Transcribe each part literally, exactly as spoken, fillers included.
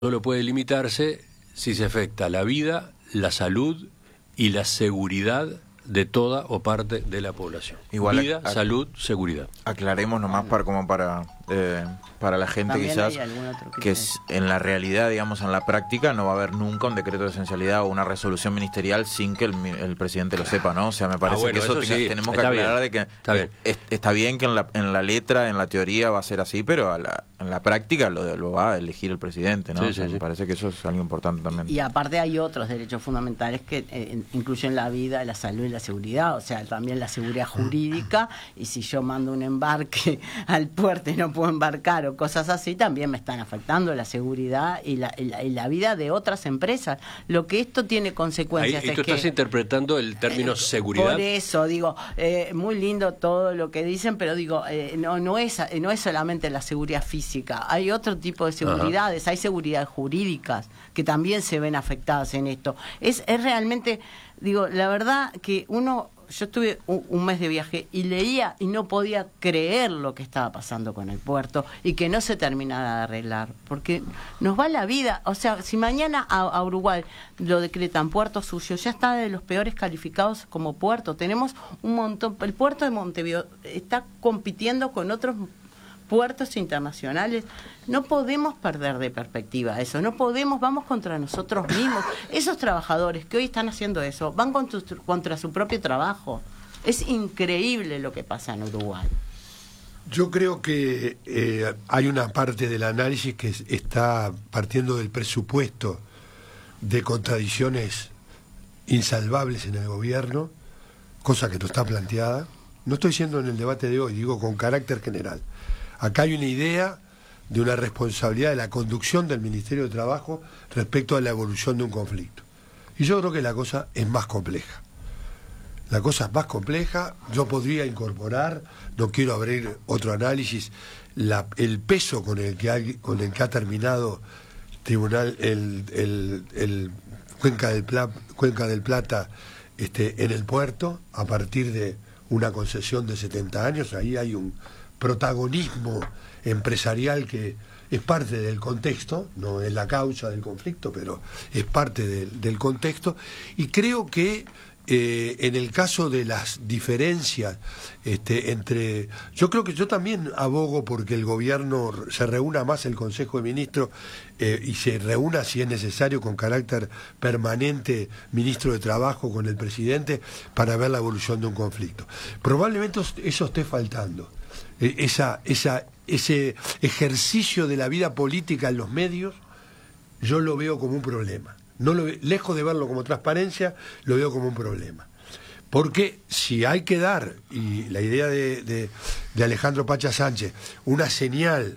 solo puede limitarse si se afecta la vida, la salud y la seguridad de toda o parte de la población. Igual vida, a, a, salud, seguridad. Aclaremos nomás para como para eh, para la gente quizás que, que es, en la realidad, digamos, en la práctica no va a haber nunca un decreto de esencialidad o una resolución ministerial sin que el, el presidente lo sepa, ¿no? O sea, me parece ah, bueno, que eso, eso tenga, sí, tenemos que aclarar bien, de que está bien. Es, está bien que en la, en la letra, en la teoría va a ser así, pero a la, en la práctica lo, lo va a elegir el presidente, ¿no? Sí, o sea, sí, me sí. parece que eso es algo importante también. Y aparte hay otros derechos fundamentales que eh, incluyen la vida, la salud y la seguridad, o sea, también la seguridad jurídica, y si yo mando un embarque al puerto y no puedo embarcar o cosas así, también me están afectando la seguridad y la, y la, y la vida de otras empresas. Lo que esto tiene consecuencias Ahí, es tú que... estás interpretando el término eh, seguridad. Por eso, digo, eh, muy lindo todo lo que dicen, pero digo, eh, no, no, es, no es solamente la seguridad física, hay otro tipo de seguridades, Ajá. hay seguridades jurídicas que también se ven afectadas en esto. Es, es realmente, digo, la verdad que uno... Yo estuve un, un mes de viaje y leía y no podía creer lo que estaba pasando con el puerto y que no se terminara de arreglar, porque nos va la vida. O sea, si mañana a, a Uruguay lo decretan puerto sucio, ya está de los peores calificados como puerto. Tenemos un montón, el puerto de Montevideo está compitiendo con otros puertos internacionales. No podemos perder de perspectiva eso, no podemos, vamos contra nosotros mismos. Esos trabajadores que hoy están haciendo eso van contra, contra su propio trabajo. Es increíble lo que pasa en Uruguay. Yo creo que eh, hay una parte del análisis que está partiendo del presupuesto de contradicciones insalvables en el gobierno, cosa que no está planteada. No estoy diciendo en el debate de hoy, digo con carácter general. Acá hay una idea de una responsabilidad de la conducción del Ministerio de Trabajo respecto a la evolución de un conflicto. Y yo creo que la cosa es más compleja. La cosa es más compleja, yo podría incorporar, no quiero abrir otro análisis, la, el peso con el que ha, con el que ha terminado el tribunal, el, el, el Cuenca del Plata, Cuenca del Plata este, en el puerto, a partir de una concesión de setenta años, ahí hay un protagonismo empresarial que es parte del contexto, no es la causa del conflicto, pero es parte de, del contexto, y creo que eh, en el caso de las diferencias este, entre... Yo creo que yo también abogo porque el gobierno se reúna más el Consejo de Ministros eh, y se reúna, si es necesario, con carácter permanente, ministro de Trabajo con el presidente, para ver la evolución de un conflicto. Probablemente eso esté faltando. Esa, esa, ese ejercicio de la vida política en los medios, yo lo veo como un problema. No lo, lejos de verlo como transparencia, lo veo como un problema. Porque si hay que dar, y la idea de, de, de Alejandro Pacha Sánchez, una señal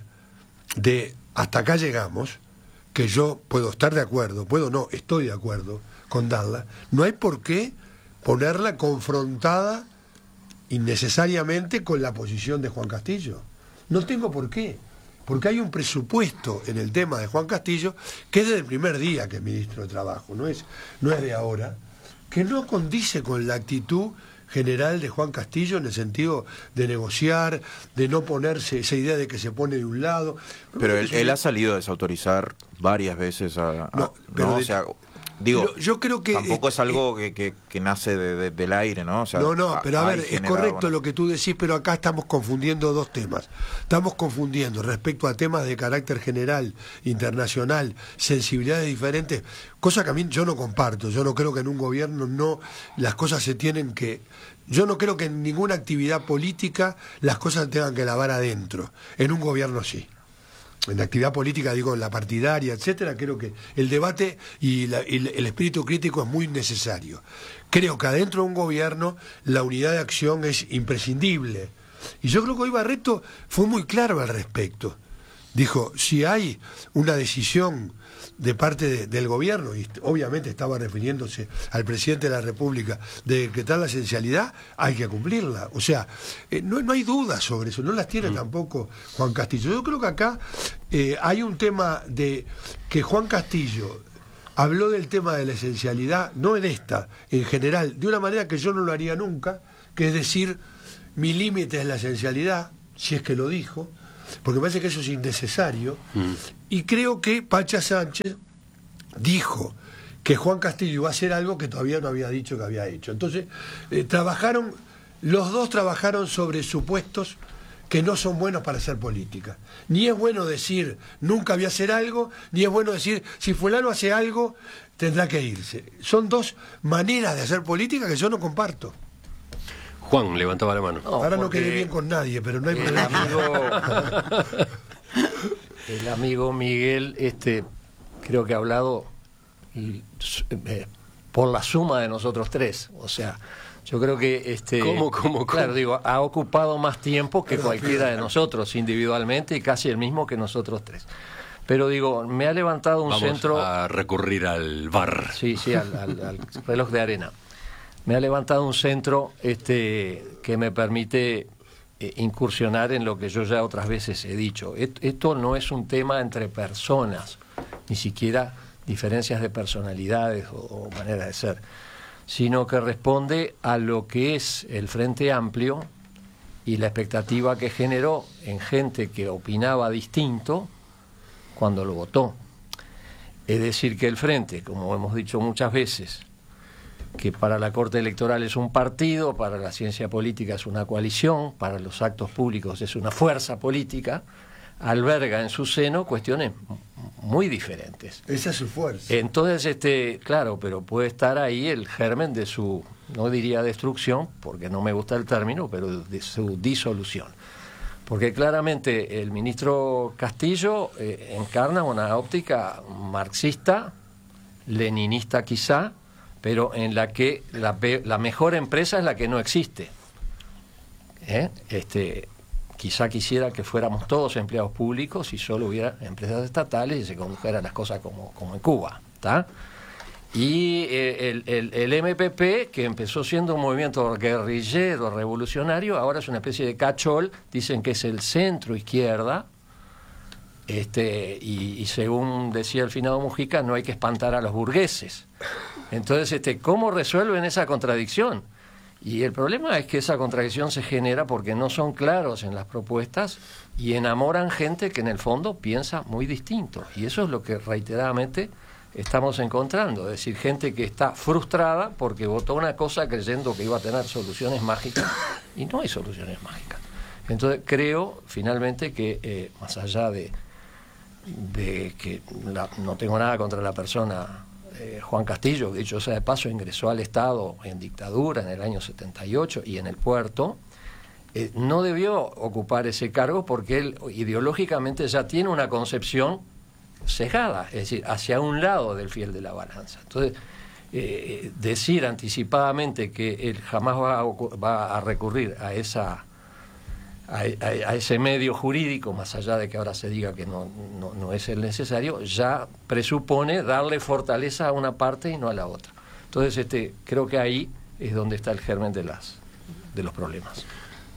de hasta acá llegamos, que yo puedo estar de acuerdo, puedo no, estoy de acuerdo con darla, no hay por qué ponerla confrontada innecesariamente con la posición de Juan Castillo. No tengo por qué, porque hay un presupuesto en el tema de Juan Castillo que es desde el primer día que es ministro de Trabajo, no es, no es de ahora, que no condice con la actitud general de Juan Castillo en el sentido de negociar, de no ponerse esa idea de que se pone de un lado. Pero él, él ha salido a desautorizar varias veces a... a no, pero no, de, o sea, digo, pero yo creo que tampoco eh, es algo que, que, que nace de, de, del aire, ¿no? O sea, no, no, pero a ver, es correcto bueno. lo que tú decís, pero acá estamos confundiendo dos temas. Estamos confundiendo respecto a temas de carácter general, internacional, sensibilidades diferentes, cosa que a mí yo no comparto. Yo no creo que en un gobierno no las cosas se tienen que... Yo no creo que en ninguna actividad política las cosas se tengan que lavar adentro. En un gobierno sí. En la actividad política, digo, en la partidaria, etcétera, creo que el debate y, la, y el espíritu crítico es muy necesario. Creo que adentro de un gobierno la unidad de acción es imprescindible. Y yo creo que hoy Barreto fue muy claro al respecto. Dijo, si hay una decisión de parte de, del gobierno, y obviamente estaba refiriéndose al presidente de la República, de decretar la esencialidad, hay que cumplirla. O sea, eh, no, no hay dudas sobre eso, no las tiene mm. tampoco Juan Castillo. Yo creo que acá eh, hay un tema de que Juan Castillo habló del tema de la esencialidad, no en esta, en general, de una manera que yo no lo haría nunca, que es decir, mi límite es la esencialidad, si es que lo dijo, porque me parece que eso es innecesario. Mm. Y creo que Pacha Sánchez dijo que Juan Castillo iba a hacer algo que todavía no había dicho que había hecho. Entonces, eh, trabajaron, los dos trabajaron sobre supuestos que no son buenos para hacer política. Ni es bueno decir nunca voy a hacer algo, ni es bueno decir si fulano hace algo tendrá que irse. Son dos maneras de hacer política que yo no comparto. Juan levantaba la mano. No, Ahora no quedé bien con nadie, pero no hay el problema. Amigo, el amigo Miguel, este, creo que ha hablado eh, por la suma de nosotros tres. O sea, yo creo que este, ¿Cómo, cómo, cómo? Claro, digo, ha ocupado más tiempo que cualquiera de nosotros individualmente y casi el mismo que nosotros tres. Pero digo, me ha levantado un Vamos centro. a recurrir al V A R. Sí, sí, al, al, al reloj de arena. Me ha levantado un centro este, que me permite eh, incursionar en lo que yo ya otras veces he dicho. Et, esto no es un tema entre personas, ni siquiera diferencias de personalidades o, o manera de ser, sino que responde a lo que es el Frente Amplio y la expectativa que generó en gente que opinaba distinto cuando lo votó. Es decir, que el Frente, como hemos dicho muchas veces, que para la Corte Electoral es un partido, para la ciencia política es una coalición, para los actos públicos es una fuerza política, alberga en su seno cuestiones muy diferentes. Esa es su fuerza. Entonces, este, claro, pero puede estar ahí el germen de su, no diría destrucción, porque no me gusta el término, pero de su disolución. Porque claramente el ministro Castillo eh, encarna una óptica marxista, leninista quizá, pero en la que la, la mejor empresa es la que no existe. ¿Eh? Este, quizá quisiera que fuéramos todos empleados públicos y solo hubiera empresas estatales y se condujeran las cosas como, como en Cuba, ¿tá? Y eh, el, el, el M P P, que empezó siendo un movimiento guerrillero, revolucionario, ahora es una especie de cachol, dicen que es el centro izquierda, este, y, y según decía el finado Mujica, no hay que espantar a los burgueses. Entonces, este, ¿cómo resuelven esa contradicción? Y el problema es que esa contradicción se genera porque no son claros en las propuestas y enamoran gente que en el fondo piensa muy distinto. Y eso es lo que reiteradamente estamos encontrando. Es decir, gente que está frustrada porque votó una cosa creyendo que iba a tener soluciones mágicas y no hay soluciones mágicas. Entonces, creo finalmente que eh, más allá de, de que la, no tengo nada contra la persona Eh, Juan Castillo, dicho sea de paso, ingresó al Estado en dictadura en el año setenta y ocho y en el puerto, eh, no debió ocupar ese cargo porque él ideológicamente ya tiene una concepción sesgada, es decir, hacia un lado del fiel de la balanza. Entonces, eh, decir anticipadamente que él jamás va a, va a recurrir a esa A, a, a ese medio jurídico, más allá de que ahora se diga que no, no, no es el necesario, ya presupone darle fortaleza a una parte y no a la otra. Entonces, este, creo que ahí es donde está el germen de las de los problemas.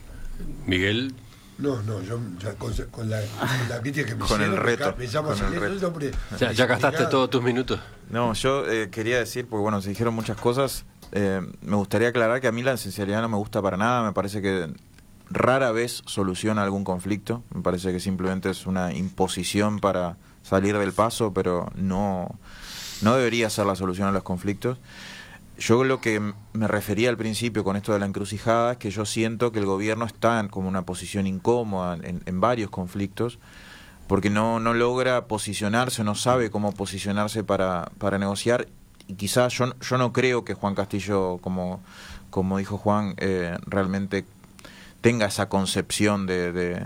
Miguel. No, no, yo ya con, con, la, con la crítica que me con hicieron, el reto, me llamo con el reto. reto. Ya, ya gastaste todos tus minutos. No, yo eh, quería decir, porque bueno, se dijeron muchas cosas, eh, me gustaría aclarar que a mí la esencialidad no me gusta para nada, me parece que rara vez soluciona algún conflicto, me parece que simplemente es una imposición para salir del paso, pero no, no debería ser la solución a los conflictos. Yo lo que me refería al principio con esto de la encrucijada es que yo siento que el gobierno está en como una posición incómoda en, en varios conflictos, porque no, no logra posicionarse, no sabe cómo posicionarse para, para negociar, y quizás yo, yo no creo que Juan Castillo, como, como dijo Juan, eh, realmente tenga esa concepción de, de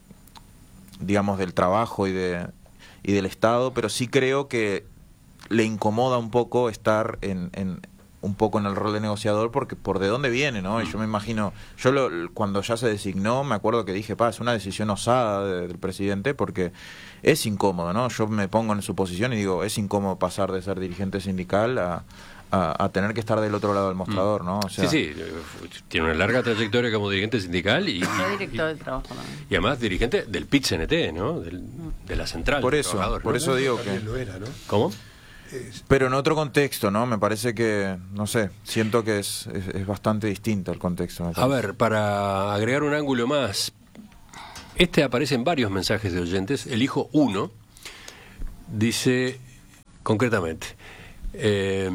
digamos del trabajo y de y del Estado, pero sí creo que le incomoda un poco estar en, en un poco en el rol de negociador, porque por de dónde viene, ¿no? Y yo me imagino, yo lo, cuando ya se designó, me acuerdo que dije, pa, es una decisión osada de, del presidente, porque es incómodo, ¿no? Yo me pongo en su posición y digo, es incómodo pasar de ser dirigente sindical a A, a tener que estar del otro lado del mostrador, ¿no? O sea, sí, sí, tiene una larga trayectoria como dirigente sindical y, Fue y, director de trabajo, ¿no? y además dirigente del P I T C N T, ¿no? Del, de la central. por eso, por ¿no? eso digo que lo era, ¿no? ¿Cómo? pero en otro contexto, ¿no? Me parece que, no sé, siento que es, es, es bastante distinto el contexto. A ver, para agregar un ángulo más, Este aparece en varios mensajes de oyentes. Elijo uno. Dice concretamente, eh,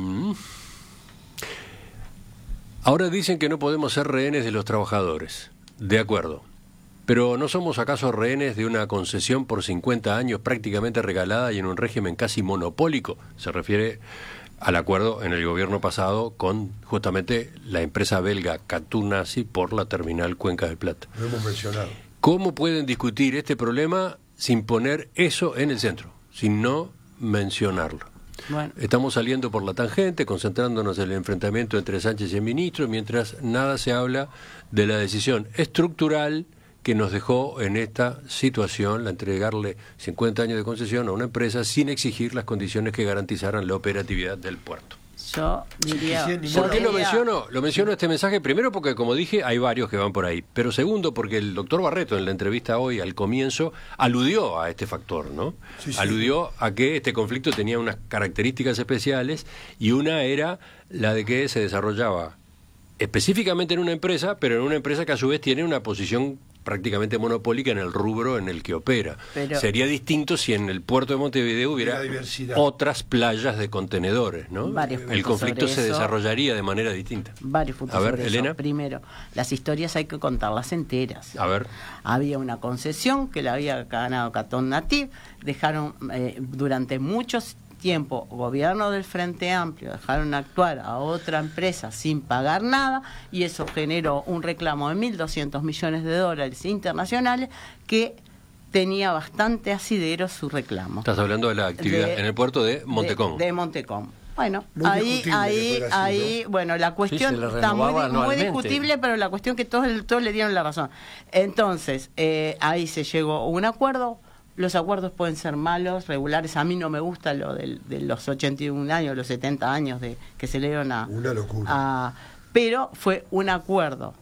ahora dicen que no podemos ser rehenes de los trabajadores. De acuerdo. Pero ¿no somos acaso rehenes de una concesión por cincuenta años prácticamente regalada y en un régimen casi monopólico? Se refiere al acuerdo en el gobierno pasado con justamente la empresa belga Catunasi por la terminal Cuenca del Plata. Lo hemos mencionado. ¿Cómo pueden discutir este problema sin poner eso en el centro, sin no mencionarlo? Bueno. Estamos saliendo por la tangente, concentrándonos en el enfrentamiento entre Sánchez y el ministro, mientras nada se habla de la decisión estructural que nos dejó en esta situación, la entregarle cincuenta años de concesión a una empresa sin exigir las condiciones que garantizaran la operatividad del puerto. Yo diría... ¿Por qué lo menciono? Lo menciono este mensaje, primero porque, como dije, hay varios que van por ahí, pero segundo porque el doctor Barreto en la entrevista hoy, al comienzo, aludió a este factor, ¿no? Sí, sí. Aludió a que este conflicto tenía unas características especiales y una era la de que se desarrollaba específicamente en una empresa, pero en una empresa que a su vez tiene una posición prácticamente monopólica en el rubro en el que opera. Pero sería distinto si en el puerto de Montevideo hubiera otras playas de contenedores, ¿no? El conflicto se eso, desarrollaría de manera distinta. Varios puntos. A ver, sobre Elena. Eso. Primero, las historias hay que contarlas enteras. A ver. Había una concesión que la había ganado Catón Nativ, dejaron eh, durante muchos tiempo, gobierno del Frente Amplio, dejaron actuar a otra empresa sin pagar nada y eso generó un reclamo de mil doscientos millones de dólares internacionales que tenía bastante asidero su reclamo. Estás hablando de la actividad de, en el puerto de Montecón. De, de Montecón. Bueno, muy ahí, ahí, así, ahí, ¿no? Bueno, la cuestión sí, está muy, muy discutible, pero la cuestión que todos, todos le dieron la razón. Entonces, eh, ahí se llegó a un acuerdo. Los acuerdos pueden ser malos, regulares. A mí no me gusta lo de, de los ochenta y un años, los setenta años de que se le dieron a... Una locura. A, pero fue un acuerdo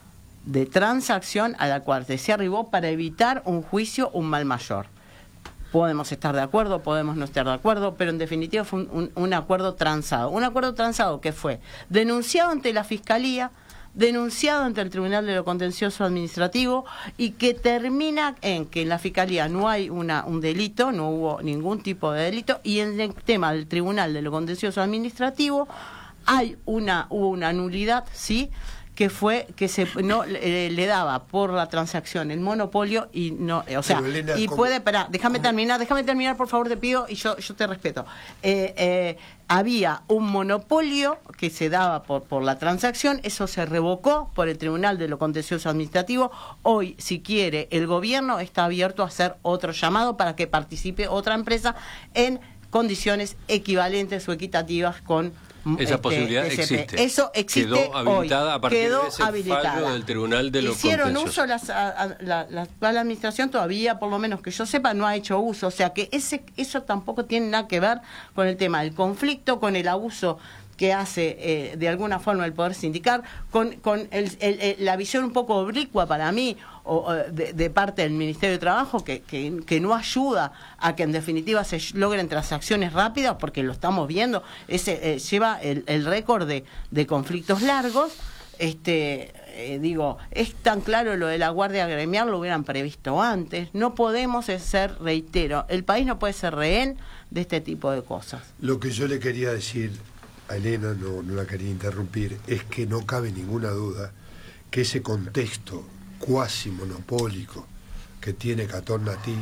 de transacción a la cual se arribó para evitar un juicio, un mal mayor. Podemos estar de acuerdo, podemos no estar de acuerdo, pero en definitiva fue un, un, un acuerdo transado. Un acuerdo transado que fue denunciado ante la Fiscalía, denunciado ante el Tribunal de lo Contencioso Administrativo y que termina en que en la Fiscalía no hay una, un delito, no hubo ningún tipo de delito, y en el tema del Tribunal de lo Contencioso Administrativo hay una, hubo una nulidad, ¿sí?, que fue que se no eh, le daba por la transacción el monopolio y no eh, o sea Elena, y ¿cómo? puede espera déjame ¿Cómo? terminar déjame terminar por favor, te pido, y yo yo te respeto. eh, eh, había un monopolio que se daba por por la transacción, eso se revocó por el Tribunal de lo Contencioso Administrativo. Hoy, si quiere, el gobierno está abierto a hacer otro llamado para que participe otra empresa en condiciones equivalentes o equitativas con esa este, posibilidad S P. existe. Eso existe. Quedó habilitada hoy. a partir Quedó de ese habilitada. fallo del Tribunal de lo Hicieron Contencioso. uso las, a, a, la, la actual administración todavía, por lo menos que yo sepa, no ha hecho uso. O sea que ese eso tampoco tiene nada que ver con el tema del conflicto, con el abuso que hace eh, de alguna forma el poder sindical, con, con el, el, el, la visión un poco oblicua para mí o, o de, de parte del Ministerio de Trabajo que, que, que no ayuda a que en definitiva se logren transacciones rápidas, porque lo estamos viendo, ese eh, lleva el, el récord de, de conflictos largos. Este eh, digo, es tan claro lo de la guardia gremial, lo hubieran previsto antes. No podemos ser, reitero, el país no puede ser rehén de este tipo de cosas. Lo que yo le quería decir a Elena, no, no la quería interrumpir, es que no cabe ninguna duda que ese contexto cuasi monopólico que tiene Catón Nativ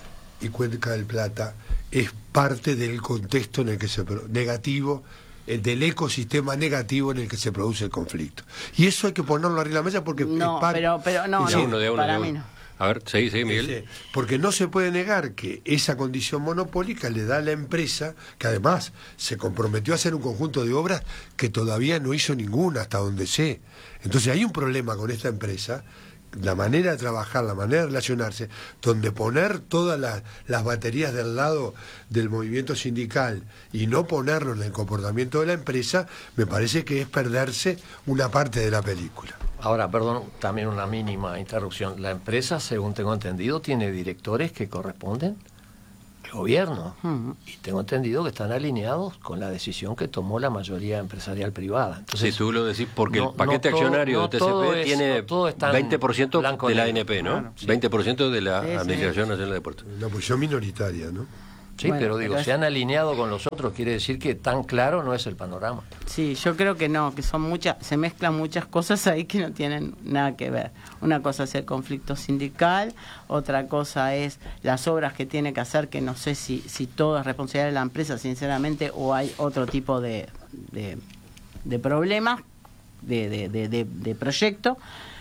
y Cuenca del Plata es parte del contexto en el que se negativo, el del ecosistema negativo en el que se produce el conflicto. Y eso hay que ponerlo arriba de la mesa porque no, es parte, pero, pero no, no, uno de uno, para de uno. mí no. A ver, sí, sí, Miguel. Ese, porque no se puede negar que esa condición monopólica le da a la empresa, que además se comprometió a hacer un conjunto de obras que todavía no hizo ninguna, hasta donde sé. Entonces hay un problema con esta empresa, la manera de trabajar, la manera de relacionarse, donde poner todas las, las baterías del lado del movimiento sindical y no ponerlo en el comportamiento de la empresa, me parece que es perderse una parte de la película. Ahora, perdón, también una mínima interrupción. ¿La empresa, según tengo entendido, tiene directores que corresponden? gobierno. Uh-huh. Y tengo entendido que están alineados con la decisión que tomó la mayoría empresarial privada. Entonces, sí, tú lo decís porque no, el paquete no accionario no de T C P es, tiene no veinte por ciento de la A N P, ¿no? Claro, sí. veinte por ciento de la sí, Administración sí. Nacional de Puertos. La posición minoritaria, ¿no? Sí, bueno, pero digo, pero es... se han alineado con los otros, quiere decir que tan claro no es el panorama. Sí, yo creo que no, que son muchas, se mezclan muchas cosas ahí que no tienen nada que ver. Una cosa es el conflicto sindical, otra cosa es las obras que tiene que hacer, que no sé si, si todo es responsabilidad de la empresa, sinceramente, o hay otro tipo de, de, de problemas, de, de, de, de, de proyecto.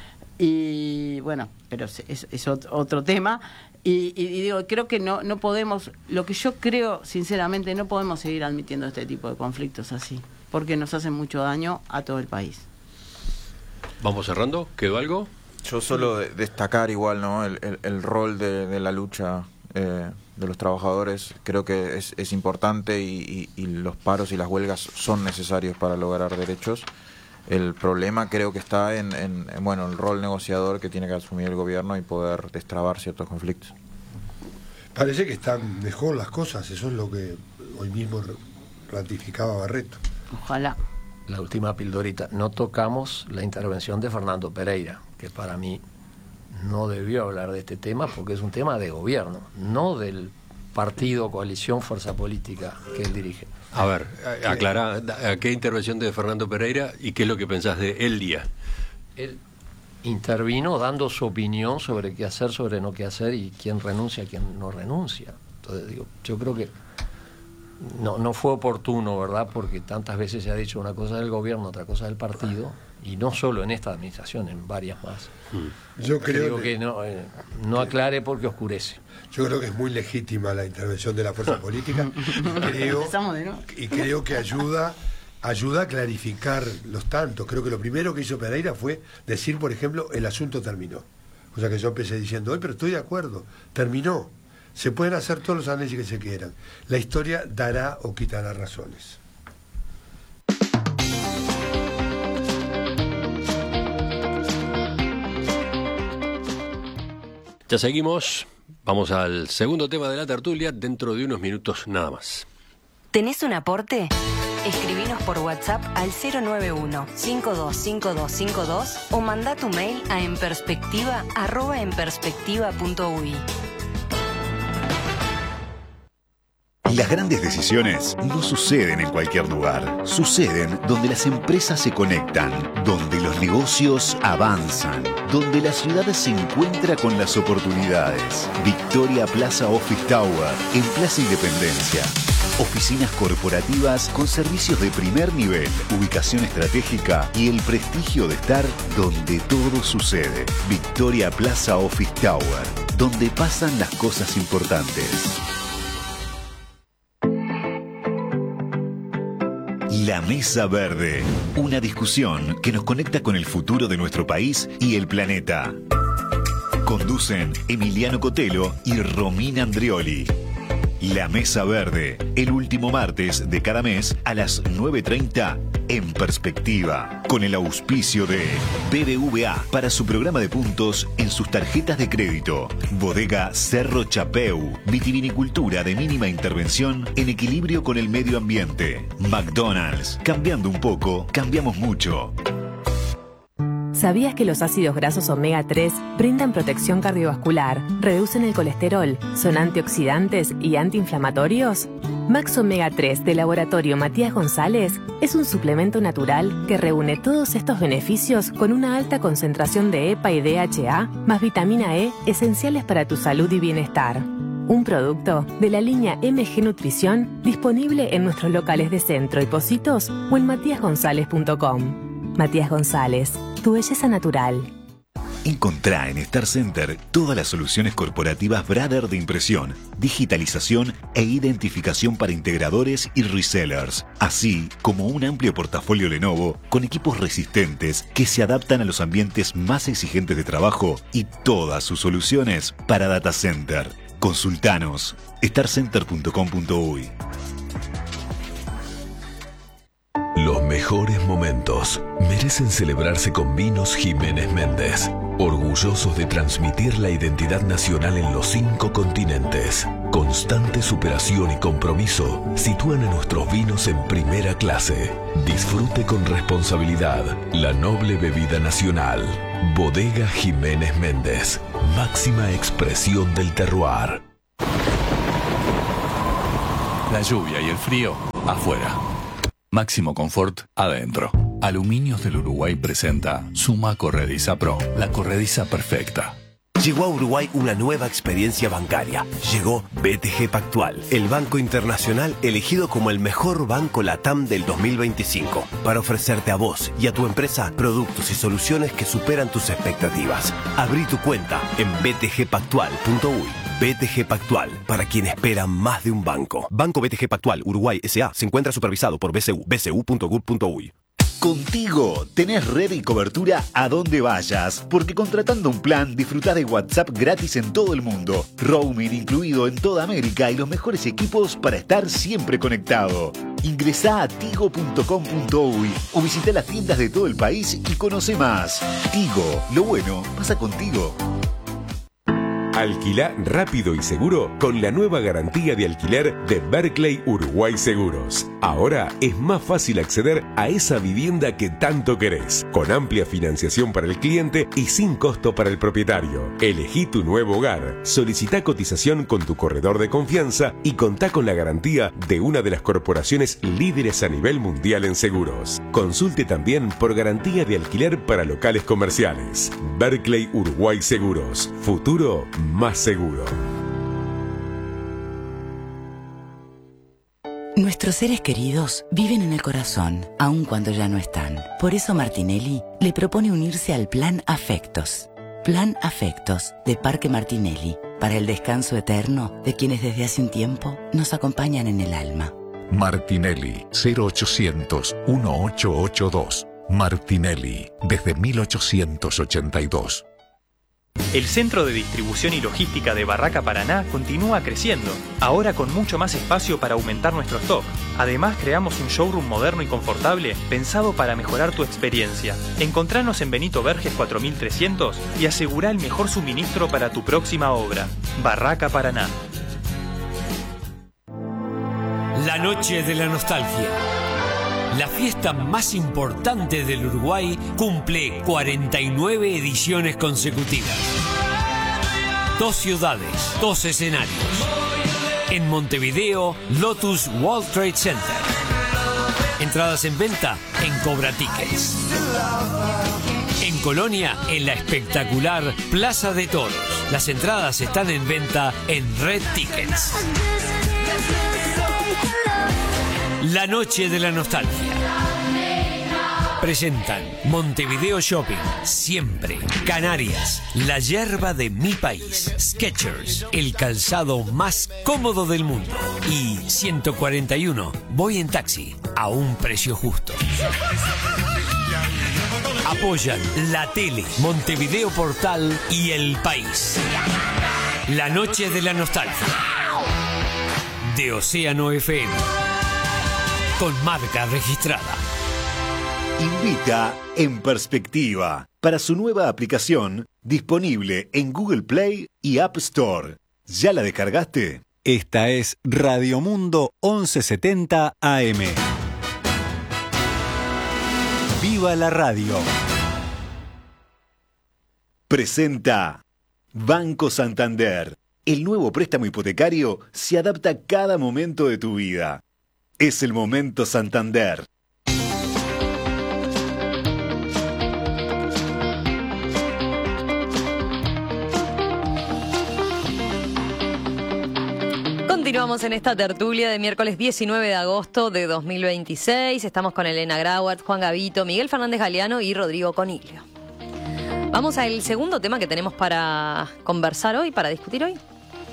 Y bueno, pero es, es otro tema. Y, y, y digo, creo que no no podemos, lo que yo creo, sinceramente, no podemos seguir admitiendo este tipo de conflictos así, porque nos hacen mucho daño a todo el país. Vamos cerrando, ¿quedó algo? Yo solo de, destacar igual, ¿no? El, el, el rol de, de la lucha eh, de los trabajadores, creo que es, es importante y, y, y los paros y las huelgas son necesarios para lograr derechos. El problema creo que está en, en, en bueno el rol negociador que tiene que asumir el gobierno y poder destrabar ciertos conflictos. Parece que están mejor las cosas, eso es lo que hoy mismo ratificaba Barreto. Ojalá. La última pildorita, no tocamos la intervención de Fernando Pereira, que para mí no debió hablar de este tema porque es un tema de gobierno, no del partido, coalición, fuerza política que él dirige. A ver, aclará, ¿a qué intervención de Fernando Pereira y qué es lo que pensás de El Día? Él intervino dando su opinión sobre qué hacer, sobre no qué hacer y quién renuncia, quién no renuncia. Entonces, digo, yo creo que no, no fue oportuno, ¿verdad? Porque tantas veces se ha dicho una cosa del gobierno, otra cosa del partido, y no solo en esta administración, en varias más. Yo creo digo que, que no, eh, no aclare porque oscurece. Yo creo que es muy legítima la intervención de la fuerza política y creo, y creo que ayuda ayuda a clarificar los tantos. Creo que lo primero que hizo Pereira fue decir, por ejemplo, el asunto terminó. O sea que yo empecé diciendo, pero estoy de acuerdo, terminó. Se pueden hacer todos los análisis que se quieran. La historia dará o quitará razones. Ya seguimos. Vamos al segundo tema de la tertulia dentro de unos minutos nada más. ¿Tenés un aporte? Escribinos por WhatsApp al cero nueve uno, cinco dos cinco dos cinco dos o mandá tu mail a enperspectiva arroba enperspectiva punto uy. Las grandes decisiones no suceden en cualquier lugar. Suceden donde las empresas se conectan, donde los negocios avanzan, donde la ciudad se encuentra con las oportunidades. Victoria Plaza Office Tower, en Plaza Independencia. Oficinas corporativas con servicios de primer nivel, ubicación estratégica y el prestigio de estar donde todo sucede. Victoria Plaza Office Tower, donde pasan las cosas importantes. La Mesa Verde, una discusión que nos conecta con el futuro de nuestro país y el planeta. Conducen Emiliano Cotelo y Romina Andrioli. La Mesa Verde, el último martes de cada mes a las nueve treinta en Perspectiva, con el auspicio de B B V A para su programa de puntos en sus tarjetas de crédito. Bodega Cerro Chapeu, vitivinicultura de mínima intervención en equilibrio con el medio ambiente. McDonald's, cambiando un poco, cambiamos mucho. ¿Sabías que los ácidos grasos omega tres brindan protección cardiovascular, reducen el colesterol, son antioxidantes y antiinflamatorios? Max Omega tres de Laboratorio Matías González es un suplemento natural que reúne todos estos beneficios con una alta concentración de E P A y D H A más vitamina E esenciales para tu salud y bienestar. Un producto de la línea M G Nutrición disponible en nuestros locales de Centro y Pocitos o en matías gonzález punto com. Matías González, tu belleza natural. Encontrá en Star Center todas las soluciones corporativas Brother de impresión, digitalización e identificación para integradores y resellers, así como un amplio portafolio Lenovo con equipos resistentes que se adaptan a los ambientes más exigentes de trabajo y todas sus soluciones para data center. Consultanos star center punto com punto uy. Los mejores momentos merecen celebrarse con Vinos Jiménez Méndez, orgullosos de transmitir la identidad nacional en los cinco continentes. Constante superación y compromiso sitúan a nuestros vinos en primera clase. Disfrute con responsabilidad la noble bebida nacional. Bodega Jiménez Méndez, máxima expresión del terroir. La lluvia y el frío afuera. Máximo confort adentro. Aluminios del Uruguay presenta Suma Corrediza Pro, la corrediza perfecta. Llegó a Uruguay una nueva experiencia bancaria. Llegó B T G Pactual, el banco internacional elegido como el mejor banco LATAM del dos mil veinticinco, para ofrecerte a vos y a tu empresa productos y soluciones que superan tus expectativas. Abrí tu cuenta en b t g pactual punto u y. B T G Pactual, para quien espera más de un banco. Banco B T G Pactual Uruguay S A se encuentra supervisado por B C U, b c u punto gov punto u y. Contigo tenés red y cobertura a donde vayas, porque contratando un plan disfrutás de WhatsApp gratis en todo el mundo, roaming incluido en toda América y los mejores equipos para estar siempre conectado. Ingresá a tigo punto com punto u y o visita las tiendas de todo el país y conoce más. Tigo, lo bueno pasa contigo. Alquilá rápido y seguro con la nueva garantía de alquiler de Berkeley Uruguay Seguros. Ahora es más fácil acceder a esa vivienda que tanto querés, con amplia financiación para el cliente y sin costo para el propietario. Elegí tu nuevo hogar, solicitá cotización con tu corredor de confianza y contá con la garantía de una de las corporaciones líderes a nivel mundial en seguros. Consulte también por garantía de alquiler para locales comerciales. Berkeley Uruguay Seguros. Futuro más seguro. Nuestros seres queridos viven en el corazón, aun cuando ya no están. Por eso Martinelli le propone unirse al Plan Afectos. Plan Afectos de Parque Martinelli, para el descanso eterno de quienes desde hace un tiempo nos acompañan en el alma. Martinelli, cero ochocientos, dieciocho ochenta y dos. Martinelli, desde mil ochocientos ochenta y dos. El Centro de Distribución y Logística de Barraca Paraná continúa creciendo, ahora con mucho más espacio para aumentar nuestro stock. Además, creamos un showroom moderno y confortable pensado para mejorar tu experiencia. Encontranos en Benito Verges cuatro mil trescientos y asegura el mejor suministro para tu próxima obra. Barraca Paraná. La Noche de la Nostalgia. La fiesta más importante del Uruguay cumple cuarenta y nueve ediciones consecutivas. Dos ciudades, dos escenarios. En Montevideo, Lotus World Trade Center. Entradas en venta en Cobra Tickets. En Colonia, en la espectacular Plaza de Toros. Las entradas están en venta en Red Tickets. La Noche de la Nostalgia. Presentan Montevideo Shopping, Siempre, Canarias, La Yerba de mi país, Skechers, el calzado más cómodo del mundo, y ciento cuarenta y uno, Voy en Taxi, a un precio justo. Apoyan La Tele, Montevideo Portal y El País. La Noche de la Nostalgia. De Océano F M. Con marca registrada. Invita En Perspectiva para su nueva aplicación disponible en Google Play y App Store. ¿Ya la descargaste? Esta es Radio Mundo once setenta A M. ¡Viva la radio! Presenta Banco Santander. El nuevo préstamo hipotecario se adapta a cada momento de tu vida. Es el momento Santander. Continuamos en esta tertulia de miércoles diecinueve de agosto de dos mil veintiséis. Estamos con Elena Grauert, Juan Gavito, Miguel Fernández Galeano y Rodrigo Coniglio. Vamos al segundo tema que tenemos para conversar hoy, para discutir hoy.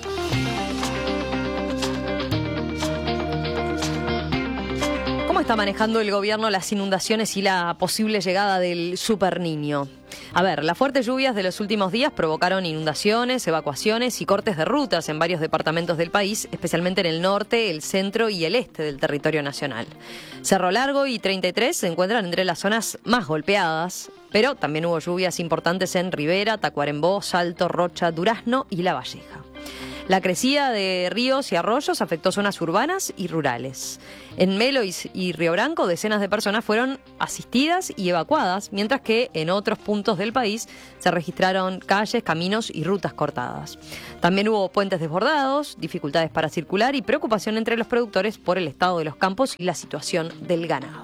¿Cómo está manejando el gobierno las inundaciones y la posible llegada del Super Niño? A ver, las fuertes lluvias de los últimos días provocaron inundaciones, evacuaciones y cortes de rutas en varios departamentos del país, especialmente en el norte, el centro y el este del territorio nacional. Cerro Largo y treinta y tres se encuentran entre las zonas más golpeadas, pero también hubo lluvias importantes en Rivera, Tacuarembó, Salto, Rocha, Durazno y La Valleja. La crecida de ríos y arroyos afectó zonas urbanas y rurales. En Melo y, y Río Branco, decenas de personas fueron asistidas y evacuadas, mientras que en otros puntos del país se registraron calles, caminos y rutas cortadas. También hubo puentes desbordados, dificultades para circular y preocupación entre los productores por el estado de los campos y la situación del ganado.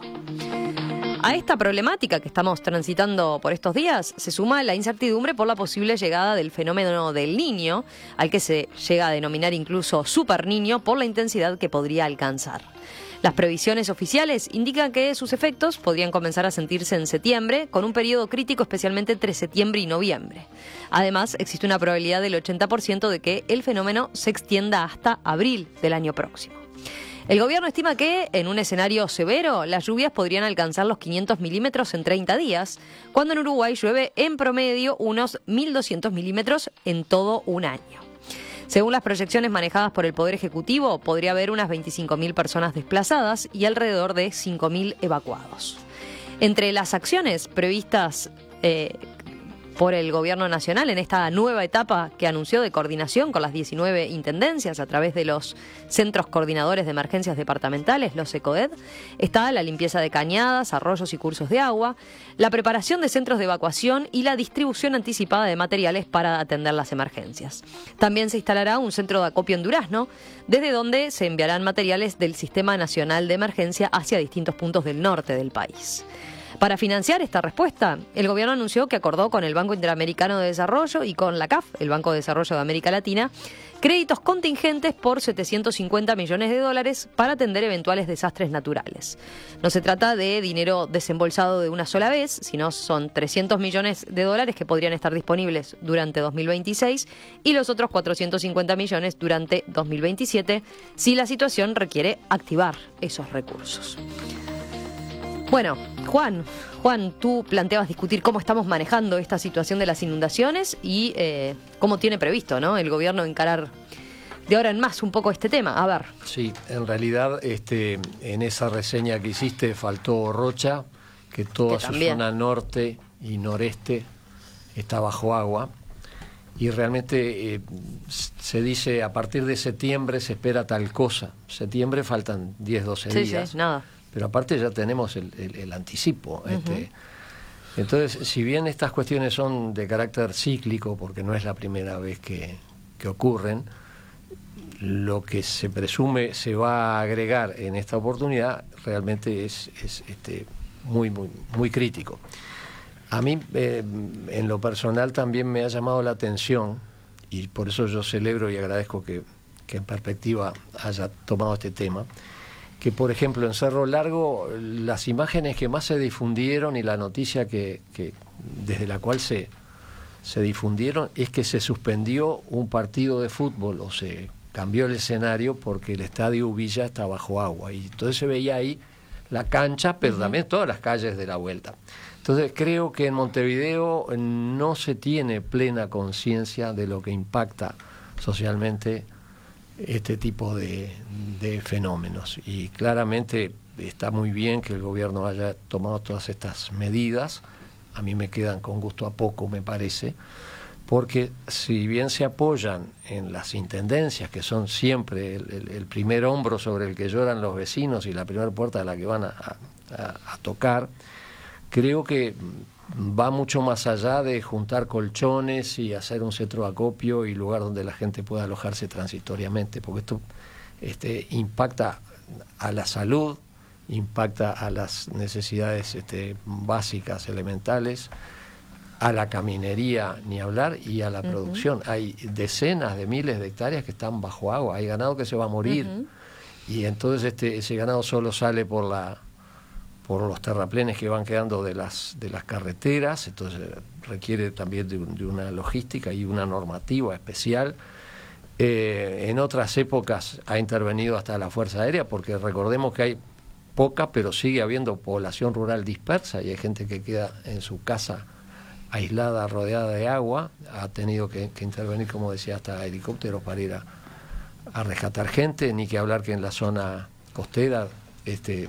A esta problemática que estamos transitando por estos días se suma la incertidumbre por la posible llegada del fenómeno del Niño, al que se llega a denominar incluso Super Niño por la intensidad que podría alcanzar. Las previsiones oficiales indican que sus efectos podrían comenzar a sentirse en septiembre, con un periodo crítico especialmente entre septiembre y noviembre. Además, existe una probabilidad del ochenta por ciento de que el fenómeno se extienda hasta abril del año próximo. El gobierno estima que, en un escenario severo, las lluvias podrían alcanzar los quinientos milímetros en treinta días, cuando en Uruguay llueve en promedio unos mil doscientos milímetros en todo un año. Según las proyecciones manejadas por el Poder Ejecutivo, podría haber unas veinticinco mil personas desplazadas y alrededor de cinco mil evacuados. Entre las acciones previstas eh, por el Gobierno Nacional en esta nueva etapa que anunció de coordinación con las diecinueve intendencias a través de los Centros Coordinadores de Emergencias Departamentales, los ECOED, está la limpieza de cañadas, arroyos y cursos de agua, la preparación de centros de evacuación y la distribución anticipada de materiales para atender las emergencias. También se instalará un centro de acopio en Durazno, desde donde se enviarán materiales del Sistema Nacional de Emergencia hacia distintos puntos del norte del país. Para financiar esta respuesta, el gobierno anunció que acordó con el Banco Interamericano de Desarrollo y con la C A F, el Banco de Desarrollo de América Latina, créditos contingentes por setecientos cincuenta millones de dólares para atender eventuales desastres naturales. No se trata de dinero desembolsado de una sola vez, sino son trescientos millones de dólares que podrían estar disponibles durante dos mil veintiséis y los otros cuatrocientos cincuenta millones durante dos mil veintisiete, si la situación requiere activar esos recursos. Bueno, Juan, Juan, tú planteabas discutir cómo estamos manejando esta situación de las inundaciones y eh, cómo tiene previsto, ¿no?, el gobierno encarar de ahora en más un poco este tema. A ver. Sí, en realidad este, en esa reseña que hiciste faltó Rocha, que toda su zona norte y noreste está bajo agua. Y realmente eh, se dice a partir de septiembre se espera tal cosa. Septiembre faltan diez, doce sí, días. Sí, nada. Pero aparte ya tenemos el, el, el anticipo. Uh-huh. este. Entonces, si bien estas cuestiones son de carácter cíclico, porque no es la primera vez que, que ocurren, lo que se presume se va a agregar en esta oportunidad realmente es, es este, muy, muy, muy crítico. A mí, eh, en lo personal, también me ha llamado la atención, y por eso yo celebro y agradezco que, que en perspectiva haya tomado este tema, que por ejemplo en Cerro Largo las imágenes que más se difundieron y la noticia que, que desde la cual se, se difundieron es que se suspendió un partido de fútbol o se cambió el escenario porque el estadio Villa está bajo agua y entonces se veía ahí la cancha, pero uh-huh. también todas las calles de la vuelta. Entonces creo que en Montevideo no se tiene plena conciencia de lo que impacta socialmente este tipo de, de fenómenos y claramente está muy bien que el gobierno haya tomado todas estas medidas. A mí me quedan con gusto a poco, me parece, porque si bien se apoyan en las intendencias, que son siempre el, el, el primer hombro sobre el que lloran los vecinos y la primera puerta a la que van a, a, a tocar, creo que va mucho más allá de juntar colchones y hacer un centro de acopio y lugar donde la gente pueda alojarse transitoriamente, porque esto este, impacta a la salud, impacta a las necesidades este, básicas, elementales, a la caminería, ni hablar, y a la uh-huh. producción. Hay decenas de miles de hectáreas que están bajo agua, hay ganado que se va a morir, uh-huh. y entonces este, ese ganado solo sale por la por los terraplenes que van quedando de las de las carreteras, entonces requiere también de, un, de una logística y una normativa especial. Eh, en otras épocas ha intervenido hasta la Fuerza Aérea, porque recordemos que hay poca, pero sigue habiendo población rural dispersa y hay gente que queda en su casa aislada, rodeada de agua, ha tenido que, que intervenir, como decía, hasta helicópteros para ir a, a rescatar gente, ni que hablar que en la zona costera este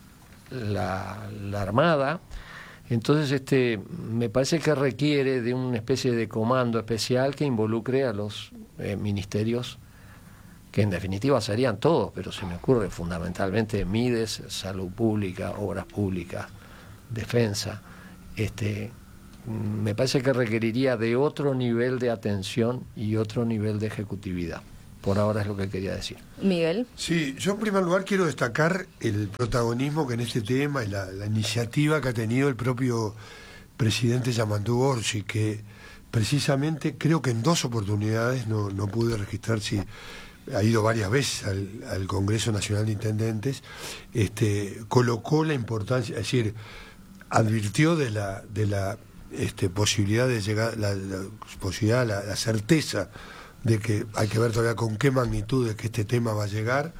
La, la Armada. Entonces este me parece que requiere de una especie de comando especial que involucre a los eh, ministerios que en definitiva serían todos, pero se me ocurre fundamentalmente Mides, Salud Pública, Obras Públicas, Defensa. Este, me parece que requeriría de otro nivel de atención y otro nivel de ejecutividad. Por ahora es lo que quería decir. Miguel. Sí, yo en primer lugar quiero destacar el protagonismo que en este tema y la, la iniciativa que ha tenido el propio presidente Yamandu Orsi, que precisamente creo que en dos oportunidades, no, no pude registrar si ha ido varias veces al, al Congreso Nacional de Intendentes, este, colocó la importancia, es decir, advirtió de la de la este, posibilidad de llegar, la, la posibilidad, la, la certeza de que hay que ver todavía con qué magnitud de que este tema va a llegar,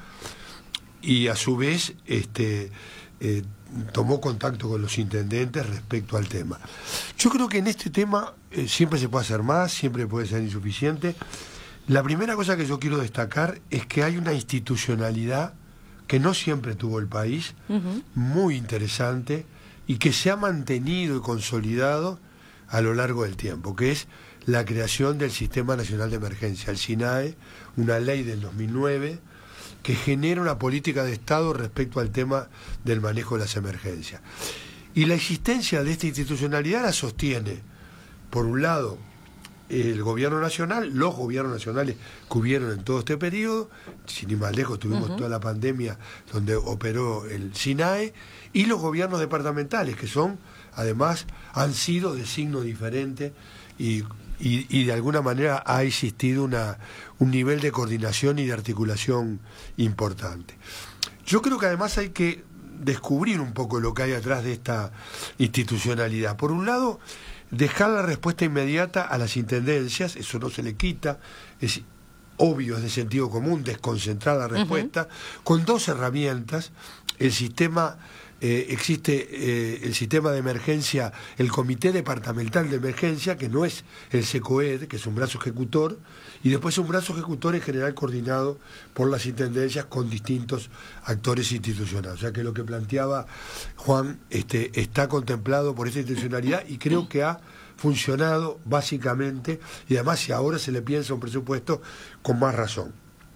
y a su vez este eh, tomó contacto con los intendentes respecto al tema. Yo creo que en este tema eh, siempre se puede hacer más, siempre puede ser insuficiente. La primera cosa que yo quiero destacar es que hay una institucionalidad que no siempre tuvo el país, uh-huh. muy interesante, y que se ha mantenido y consolidado a lo largo del tiempo, que es la creación del Sistema Nacional de Emergencia, el SINAE, una ley del dos mil nueve, que genera una política de Estado respecto al tema del manejo de las emergencias. Y la existencia de esta institucionalidad la sostiene, por un lado, el gobierno nacional, los gobiernos nacionales que hubieron en todo este periodo, sin ir más lejos tuvimos uh-huh. toda la pandemia donde operó el SINAE, y los gobiernos departamentales, que son, además, han sido de signo diferente, y, y, y de alguna manera ha existido una, un nivel de coordinación y de articulación importante. Yo creo que además hay que descubrir un poco lo que hay atrás de esta institucionalidad. Por un lado, dejar la respuesta inmediata a las intendencias, eso no se le quita, es obvio, es de sentido común, desconcentrar la respuesta, uh-huh. con dos herramientas. El sistema, eh, existe eh, el sistema de emergencia, el Comité Departamental de Emergencia, que no es el SECOED, que es un brazo ejecutor, y después un brazo ejecutor en general coordinado por las intendencias con distintos actores institucionales. O sea que lo que planteaba Juan este, está contemplado por esta institucionalidad, y creo que ha funcionado básicamente, y además si ahora se le piensa un presupuesto, con más razón.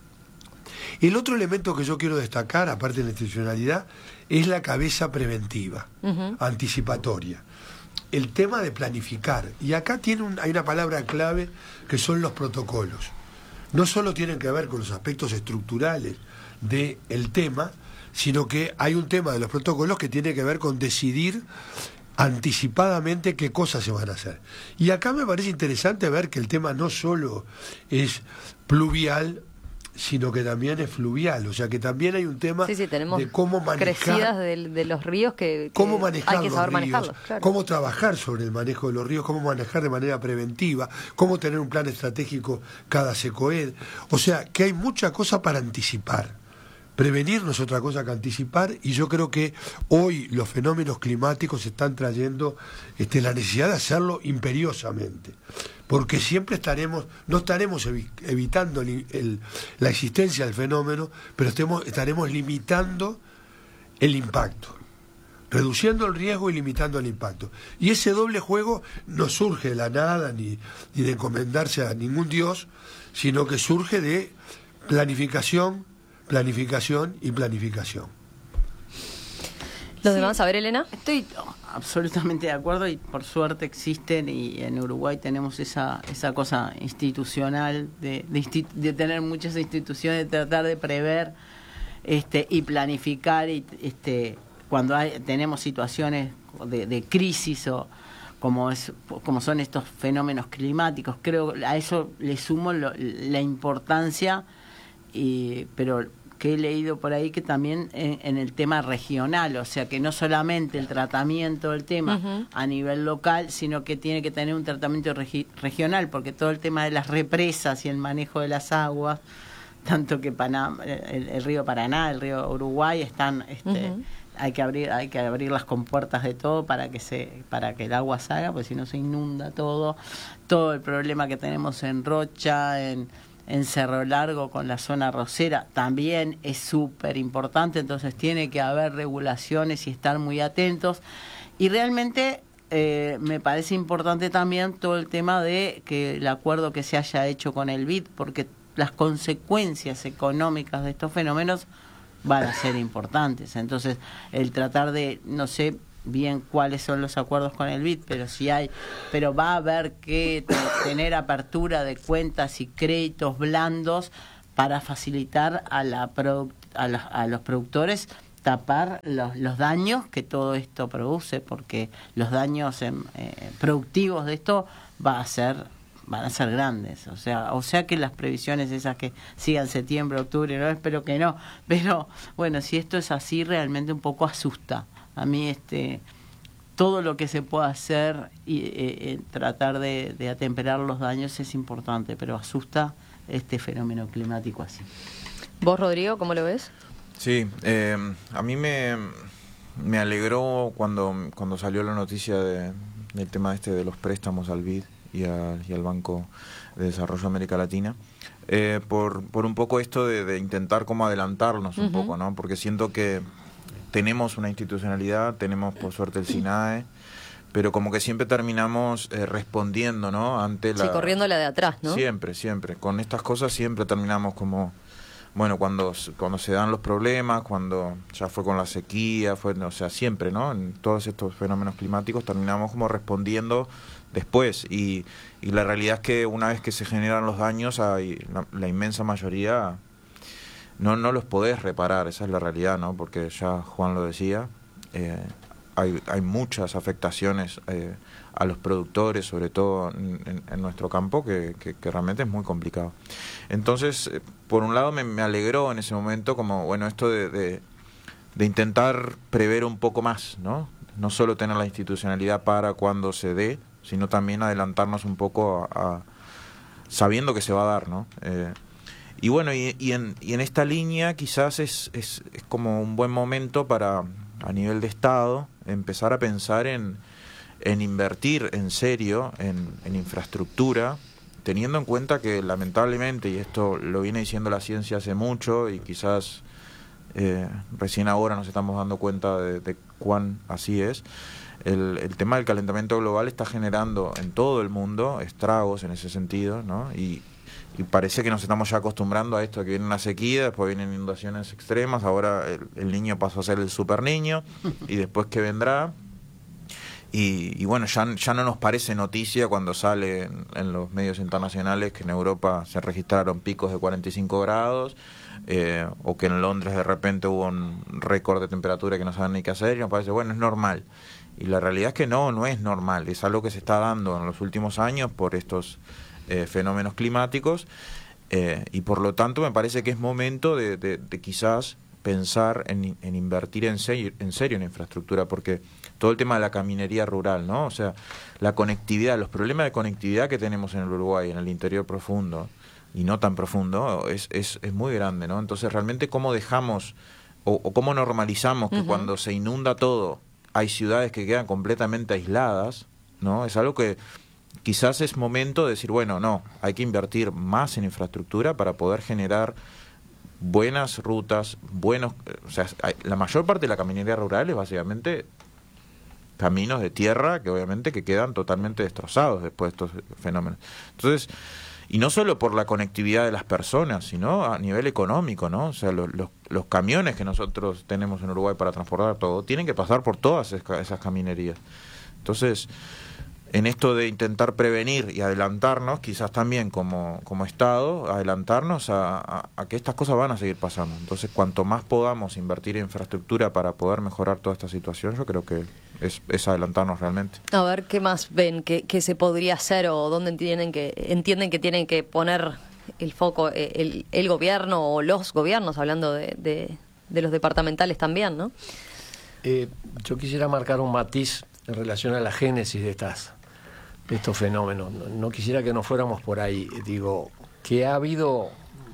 El otro elemento que yo quiero destacar, aparte de la institucionalidad, es la cabeza preventiva, uh-huh. anticipatoria. El tema de planificar. Y acá tiene un, hay una palabra clave que son los protocolos. No solo tienen que ver con los aspectos estructurales del tema, sino que hay un tema de los protocolos que tiene que ver con decidir anticipadamente qué cosas se van a hacer. Y acá me parece interesante ver que el tema no solo es pluvial, sino que también es fluvial, o sea que también hay un tema sí, sí, de cómo manejar crecidas de, de los ríos que, que cómo manejar hay que saber los ríos, manejarlos, claro. Cómo trabajar sobre el manejo de los ríos, cómo manejar de manera preventiva, cómo tener un plan estratégico cada SECOED, o sea que hay mucha cosa para anticipar. Prevenir no es otra cosa que anticipar, y yo creo que hoy los fenómenos climáticos están trayendo este, la necesidad de hacerlo imperiosamente, porque siempre estaremos, no estaremos evi- evitando el, el, la existencia del fenómeno, pero estemos, estaremos limitando el impacto, reduciendo el riesgo y limitando el impacto. Y ese doble juego no surge de la nada ni, ni de encomendarse a ningún dios, sino que surge de planificación, planificación y planificación. ¿Los sí, demás? A ver, Elena. Estoy absolutamente de acuerdo, y por suerte existen, y en Uruguay tenemos esa esa cosa institucional de, de, institu- de tener muchas instituciones, de tratar de prever este y planificar, y este cuando hay, tenemos situaciones de, de crisis o como es como son estos fenómenos climáticos. Creo a eso le sumo lo, la importancia. Y, pero que he leído por ahí que también en, en el tema regional, o sea que no solamente el tratamiento del tema uh-huh. a nivel local, sino que tiene que tener un tratamiento regi- regional, porque todo el tema de las represas y el manejo de las aguas, tanto que Panamá, el, el río Paraná, el río Uruguay, están este, uh-huh. hay que abrir hay que abrir las compuertas de todo para que se para que el agua salga, porque si no se inunda todo, todo el problema que tenemos en Rocha, en en Cerro Largo con la zona arrocera también es súper importante, entonces tiene que haber regulaciones y estar muy atentos, y realmente eh, me parece importante también todo el tema de que el acuerdo que se haya hecho con el B I D, porque las consecuencias económicas de estos fenómenos van a ser importantes. Entonces, el tratar de, no sé bien cuáles son los acuerdos con el B I D, pero si hay, pero va a haber que tener apertura de cuentas y créditos blandos para facilitar a la produ- a, la, a los productores tapar los, los daños que todo esto produce, porque los daños eh, productivos de esto va a ser van a ser grandes, o sea, o sea que las previsiones esas que sigan septiembre, octubre, no espero que no, pero bueno, si esto es así realmente un poco asusta. A mí este todo lo que se pueda hacer y eh, eh, tratar de, de atemperar los daños es importante, pero asusta este fenómeno climático así. ¿Vos, Rodrigo, cómo lo ves? Sí, eh, a mí me, me alegró cuando, cuando salió la noticia de, del tema este de los préstamos al B I D y, a, y al Banco de Desarrollo de América Latina, eh, por, por un poco esto de, de intentar como adelantarnos un uh-huh. poco, ¿no? Porque siento que tenemos una institucionalidad, tenemos por suerte el SINAE, pero como que siempre terminamos eh, respondiendo, ¿no? Ante la... Sí, corriendo la de atrás, ¿no? Siempre, siempre. Con estas cosas siempre terminamos como... Bueno, cuando cuando se dan los problemas, cuando ya fue con la sequía, fue, o sea, siempre, ¿no? En todos estos fenómenos climáticos terminamos como respondiendo después. Y, y la realidad es que una vez que se generan los daños, hay la, la inmensa mayoría no no los podés reparar, esa es la realidad, ¿no? Porque ya Juan lo decía, eh, hay, hay muchas afectaciones eh, a los productores, sobre todo en, en, en nuestro campo, que, que, que realmente es muy complicado. Entonces, eh, por un lado me, me alegró en ese momento como, bueno, esto de, de, de intentar prever un poco más, ¿no? No solo tener la institucionalidad para cuando se dé, sino también adelantarnos un poco a, a sabiendo que se va a dar, ¿no? Eh, y bueno, y, y, en, y en esta línea quizás es, es, es como un buen momento para, a nivel de Estado, empezar a pensar en, en invertir en serio en, en infraestructura, teniendo en cuenta que lamentablemente, y esto lo viene diciendo la ciencia hace mucho y quizás eh, recién ahora nos estamos dando cuenta de, de cuán así es, el, el tema del calentamiento global está generando en todo el mundo estragos en ese sentido, ¿no? Y, y parece que nos estamos ya acostumbrando a esto, que viene una sequía, después vienen inundaciones extremas, ahora el, el niño pasó a ser el super niño, y después ¿qué vendrá? Y, y bueno, ya, ya no nos parece noticia cuando sale en, en los medios internacionales que en Europa se registraron picos de cuarenta y cinco grados, eh, o que en Londres de repente hubo un récord de temperatura que no saben ni qué hacer, y nos parece, bueno, es normal. Y la realidad es que no, no es normal, es algo que se está dando en los últimos años por estos eh, fenómenos climáticos, eh, y por lo tanto me parece que es momento de, de, de quizás pensar en, en invertir en serio, en serio en infraestructura, porque todo el tema de la caminería rural, ¿no? O sea, la conectividad, los problemas de conectividad que tenemos en el Uruguay, en el interior profundo, y no tan profundo, es, es, es muy grande, ¿no? Entonces, realmente, ¿cómo dejamos o, o cómo normalizamos que uh-huh. cuando se inunda todo, hay ciudades que quedan completamente aisladas, ¿no? Es algo que quizás es momento de decir, bueno, no, hay que invertir más en infraestructura para poder generar buenas rutas, buenos, o sea, la mayor parte de la caminería rural es básicamente caminos de tierra que obviamente que quedan totalmente destrozados después de estos fenómenos. Entonces, y no solo por la conectividad de las personas, sino a nivel económico, ¿no? O sea, los, los, los camiones que nosotros tenemos en Uruguay para transportar todo tienen que pasar por todas esas caminerías. Entonces, en esto de intentar prevenir y adelantarnos, quizás también como, como Estado, adelantarnos a, a, a que estas cosas van a seguir pasando. Entonces, cuanto más podamos invertir en infraestructura para poder mejorar toda esta situación, yo creo que es, es adelantarnos realmente. A ver, ¿qué más ven que, que se podría hacer o dónde entienden que, entienden que tienen que poner el foco el, el gobierno o los gobiernos, hablando de, de, de los departamentales también, ¿no? Eh, yo quisiera marcar un matiz en relación a la génesis de estas de estos fenómenos. No, no quisiera que nos fuéramos por ahí. Digo, que ha habido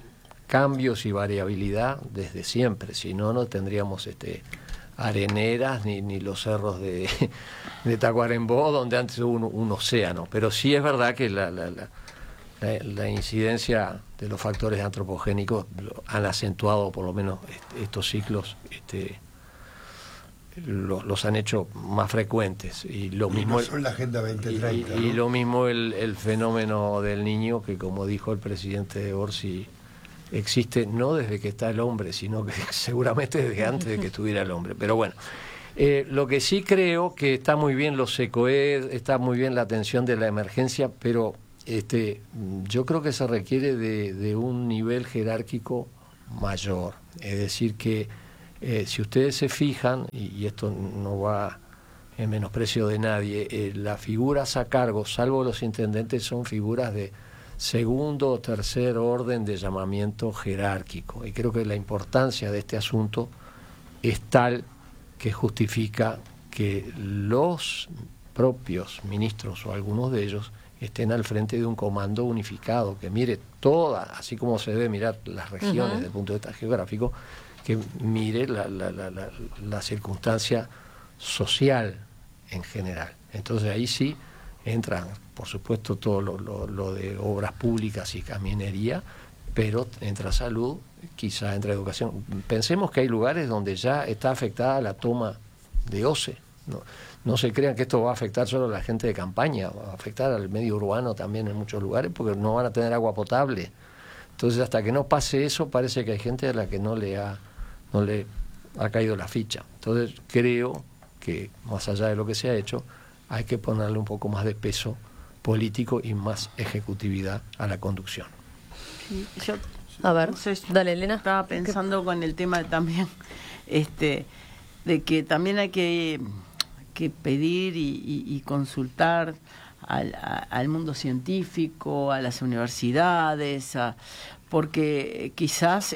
cambios y variabilidad desde siempre, si no, no tendríamos este areneras ni, ni los cerros de, de Tacuarembó, donde antes hubo un, un océano. Pero sí es verdad que la, la, la, la, la incidencia de los factores antropogénicos han acentuado por lo menos estos ciclos este, lo, los han hecho más frecuentes. Y lo y mismo no son la Agenda veinte treinta. Y, y ¿no? lo mismo el, el fenómeno del niño, que como dijo el presidente Orsi, existe no desde que está el hombre, sino que seguramente desde antes de que estuviera el hombre. Pero bueno, eh, lo que sí creo que está muy bien los SECOED, está muy bien la atención de la emergencia, pero este, yo creo que se requiere de, de un nivel jerárquico mayor. Es decir, que eh, si ustedes se fijan, y, y esto no va en menosprecio de nadie, eh, las figuras a cargo, salvo los intendentes, son figuras de segundo o tercer orden de llamamiento jerárquico. Y creo que la importancia de este asunto es tal que justifica que los propios ministros o algunos de ellos estén al frente de un comando unificado, que mire toda, así como se debe mirar las regiones uh-huh. desde el punto de vista geográfico, que mire la, la, la, la, la circunstancia social en general. Entonces ahí sí entran, por supuesto, todo lo, lo, lo de obras públicas y caminería, pero entra salud, quizá entra educación. Pensemos que hay lugares donde ya está afectada la toma de O C E. No, no se crean que esto va a afectar solo a la gente de campaña, va a afectar al medio urbano también en muchos lugares, porque no van a tener agua potable. Entonces, hasta que no pase eso, parece que hay gente a la que no le ha, no le ha caído la ficha. Entonces, creo que, más allá de lo que se ha hecho, hay que ponerle un poco más de peso político y más ejecutividad a la conducción. Sí, yo, a ver, no sé, dale, Elena. Estaba pensando con el tema también, este, de que también hay que, que pedir y, y, y consultar al, a, al mundo científico, a las universidades, a, porque quizás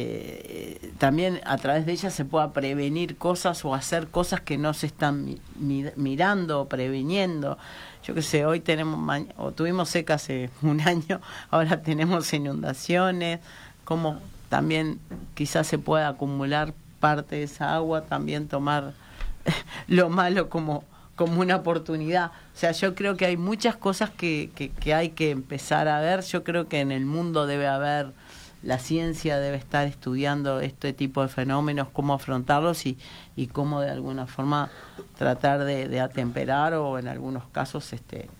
este también a través de ellas se pueda prevenir cosas o hacer cosas que no se están mi, mi, mirando o previniendo. Yo qué sé, hoy tenemos o tuvimos seca hace un año, ahora tenemos inundaciones, como también quizás se pueda acumular parte de esa agua, también tomar lo malo como como una oportunidad. O sea, yo creo que hay muchas cosas que, que, que hay que empezar a ver. Yo creo que en el mundo debe haber, la ciencia debe estar estudiando este tipo de fenómenos, cómo afrontarlos y, y cómo de alguna forma tratar de, de atemperar o en algunos casos este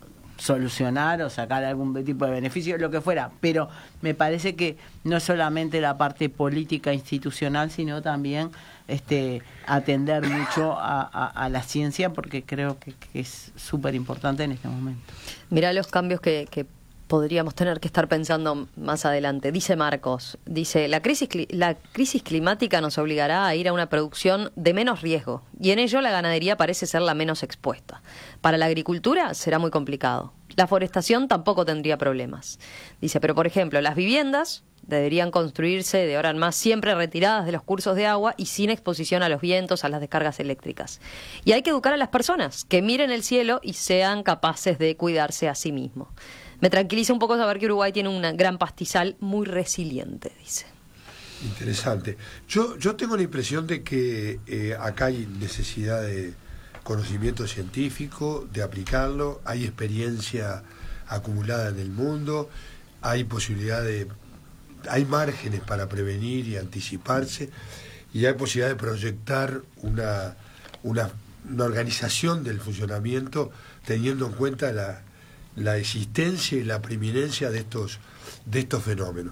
solucionar o sacar algún tipo de beneficio, lo que fuera. Pero me parece que no solamente la parte política institucional, sino también este atender mucho a, a, a la ciencia, porque creo que, que es súper importante en este momento. Mirá los cambios que, que podríamos tener que estar pensando más adelante. Dice Marcos, dice, la crisis, la crisis climática nos obligará a ir a una producción de menos riesgo, y en ello la ganadería parece ser la menos expuesta. Para la agricultura será muy complicado. La forestación tampoco tendría problemas. Dice, pero por ejemplo, las viviendas deberían construirse de ahora en más siempre retiradas de los cursos de agua y sin exposición a los vientos, a las descargas eléctricas. Y hay que educar a las personas, que miren el cielo y sean capaces de cuidarse a sí mismos. Me tranquiliza un poco saber que Uruguay tiene un gran pastizal muy resiliente, dice. Interesante. Yo, yo tengo la impresión de que eh, acá hay necesidad de conocimiento científico, de aplicarlo, hay experiencia acumulada en el mundo, hay posibilidad de... hay márgenes para prevenir y anticiparse, y hay posibilidad de proyectar una, una, una organización del funcionamiento teniendo en cuenta la, la existencia y la preeminencia de estos, de estos fenómenos.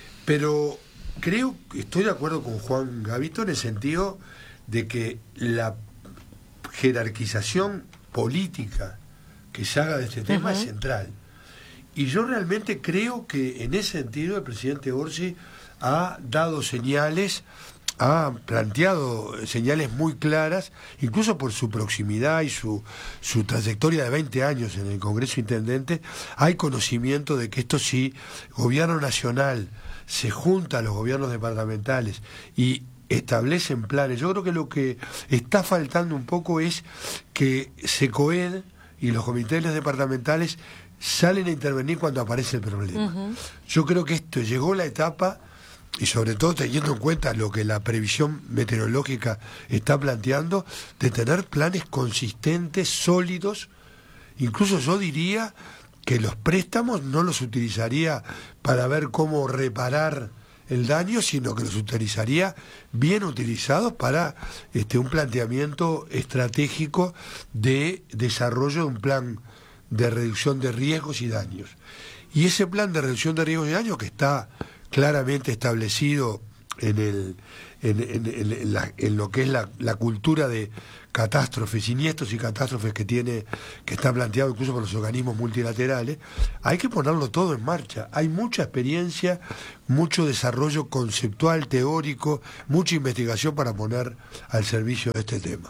Pero creo que estoy de acuerdo con Juan Gavito en el sentido de que la jerarquización política que se haga de este tema uh-huh. es central. Y yo realmente creo que en ese sentido el presidente Orsi ha dado señales, ha planteado señales muy claras, incluso por su proximidad y su, su trayectoria de veinte años en el Congreso Intendente. Hay conocimiento de que esto, si gobierno nacional se junta a los gobiernos departamentales y establecen planes, yo creo que lo que está faltando un poco es que SECOED y los comités departamentales salen a intervenir cuando aparece el problema. Uh-huh. Yo creo que esto llegó la etapa, y sobre todo teniendo en cuenta lo que la previsión meteorológica está planteando, de tener planes consistentes, sólidos. Incluso yo diría que los préstamos no los utilizaría para ver cómo reparar el daño, sino que los utilizaría bien utilizados para este, un planteamiento estratégico de desarrollo de un plan de reducción de riesgos y daños. Y ese plan de reducción de riesgos y daños, que está claramente establecido en el en, en, en, en, la, en lo que es la, la cultura de catástrofes, siniestros y catástrofes que tiene, que está planteado incluso por los organismos multilaterales, hay que ponerlo todo en marcha. Hay mucha experiencia, mucho desarrollo conceptual, teórico, mucha investigación para poner al servicio de este tema.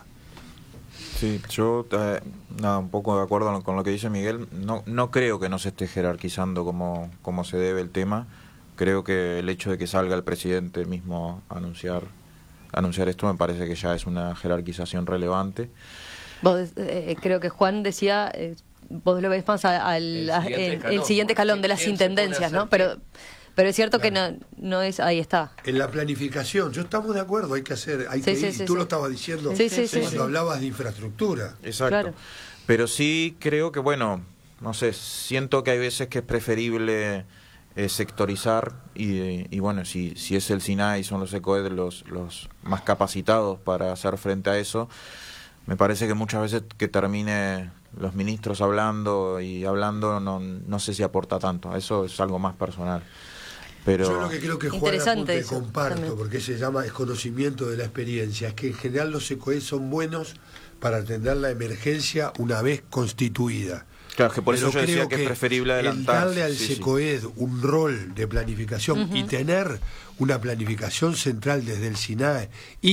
Sí, yo eh, nada, un poco de acuerdo con lo que dice Miguel. No, no creo que no se esté jerarquizando como, como se debe el tema. Creo que el hecho de que salga el presidente mismo a anunciar, anunciar esto me parece que ya es una jerarquización relevante. Vos, eh, creo que Juan decía, eh, vos lo ves más al el siguiente, el, escalón, el siguiente escalón de las intendencias, ¿no? Pero pero es cierto claro. que no no es, ahí está. En la planificación, yo estamos de acuerdo, hay que hacer, hay sí, que sí, ir, sí, tú sí. lo estabas diciendo sí, sí, sí, cuando sí. hablabas de infraestructura. Exacto. Claro. Pero sí creo que, bueno, no sé, siento que hay veces que es preferible eh, sectorizar y, y bueno, si si es el SINAE y son los ECOED los, los más capacitados para hacer frente a eso, me parece que muchas veces que termine los ministros hablando y hablando no, no sé si aporta tanto, eso es algo más personal. Pero yo lo que creo que Juan apunte, comparto, también. Porque se llama desconocimiento de la experiencia, es que en general los ECOED son buenos para atender la emergencia una vez constituida. Claro, que por Pero eso yo decía que, que es preferible adelantar. El darle al sí, SECOED sí. un rol de planificación uh-huh. y tener una planificación central desde el SINAE,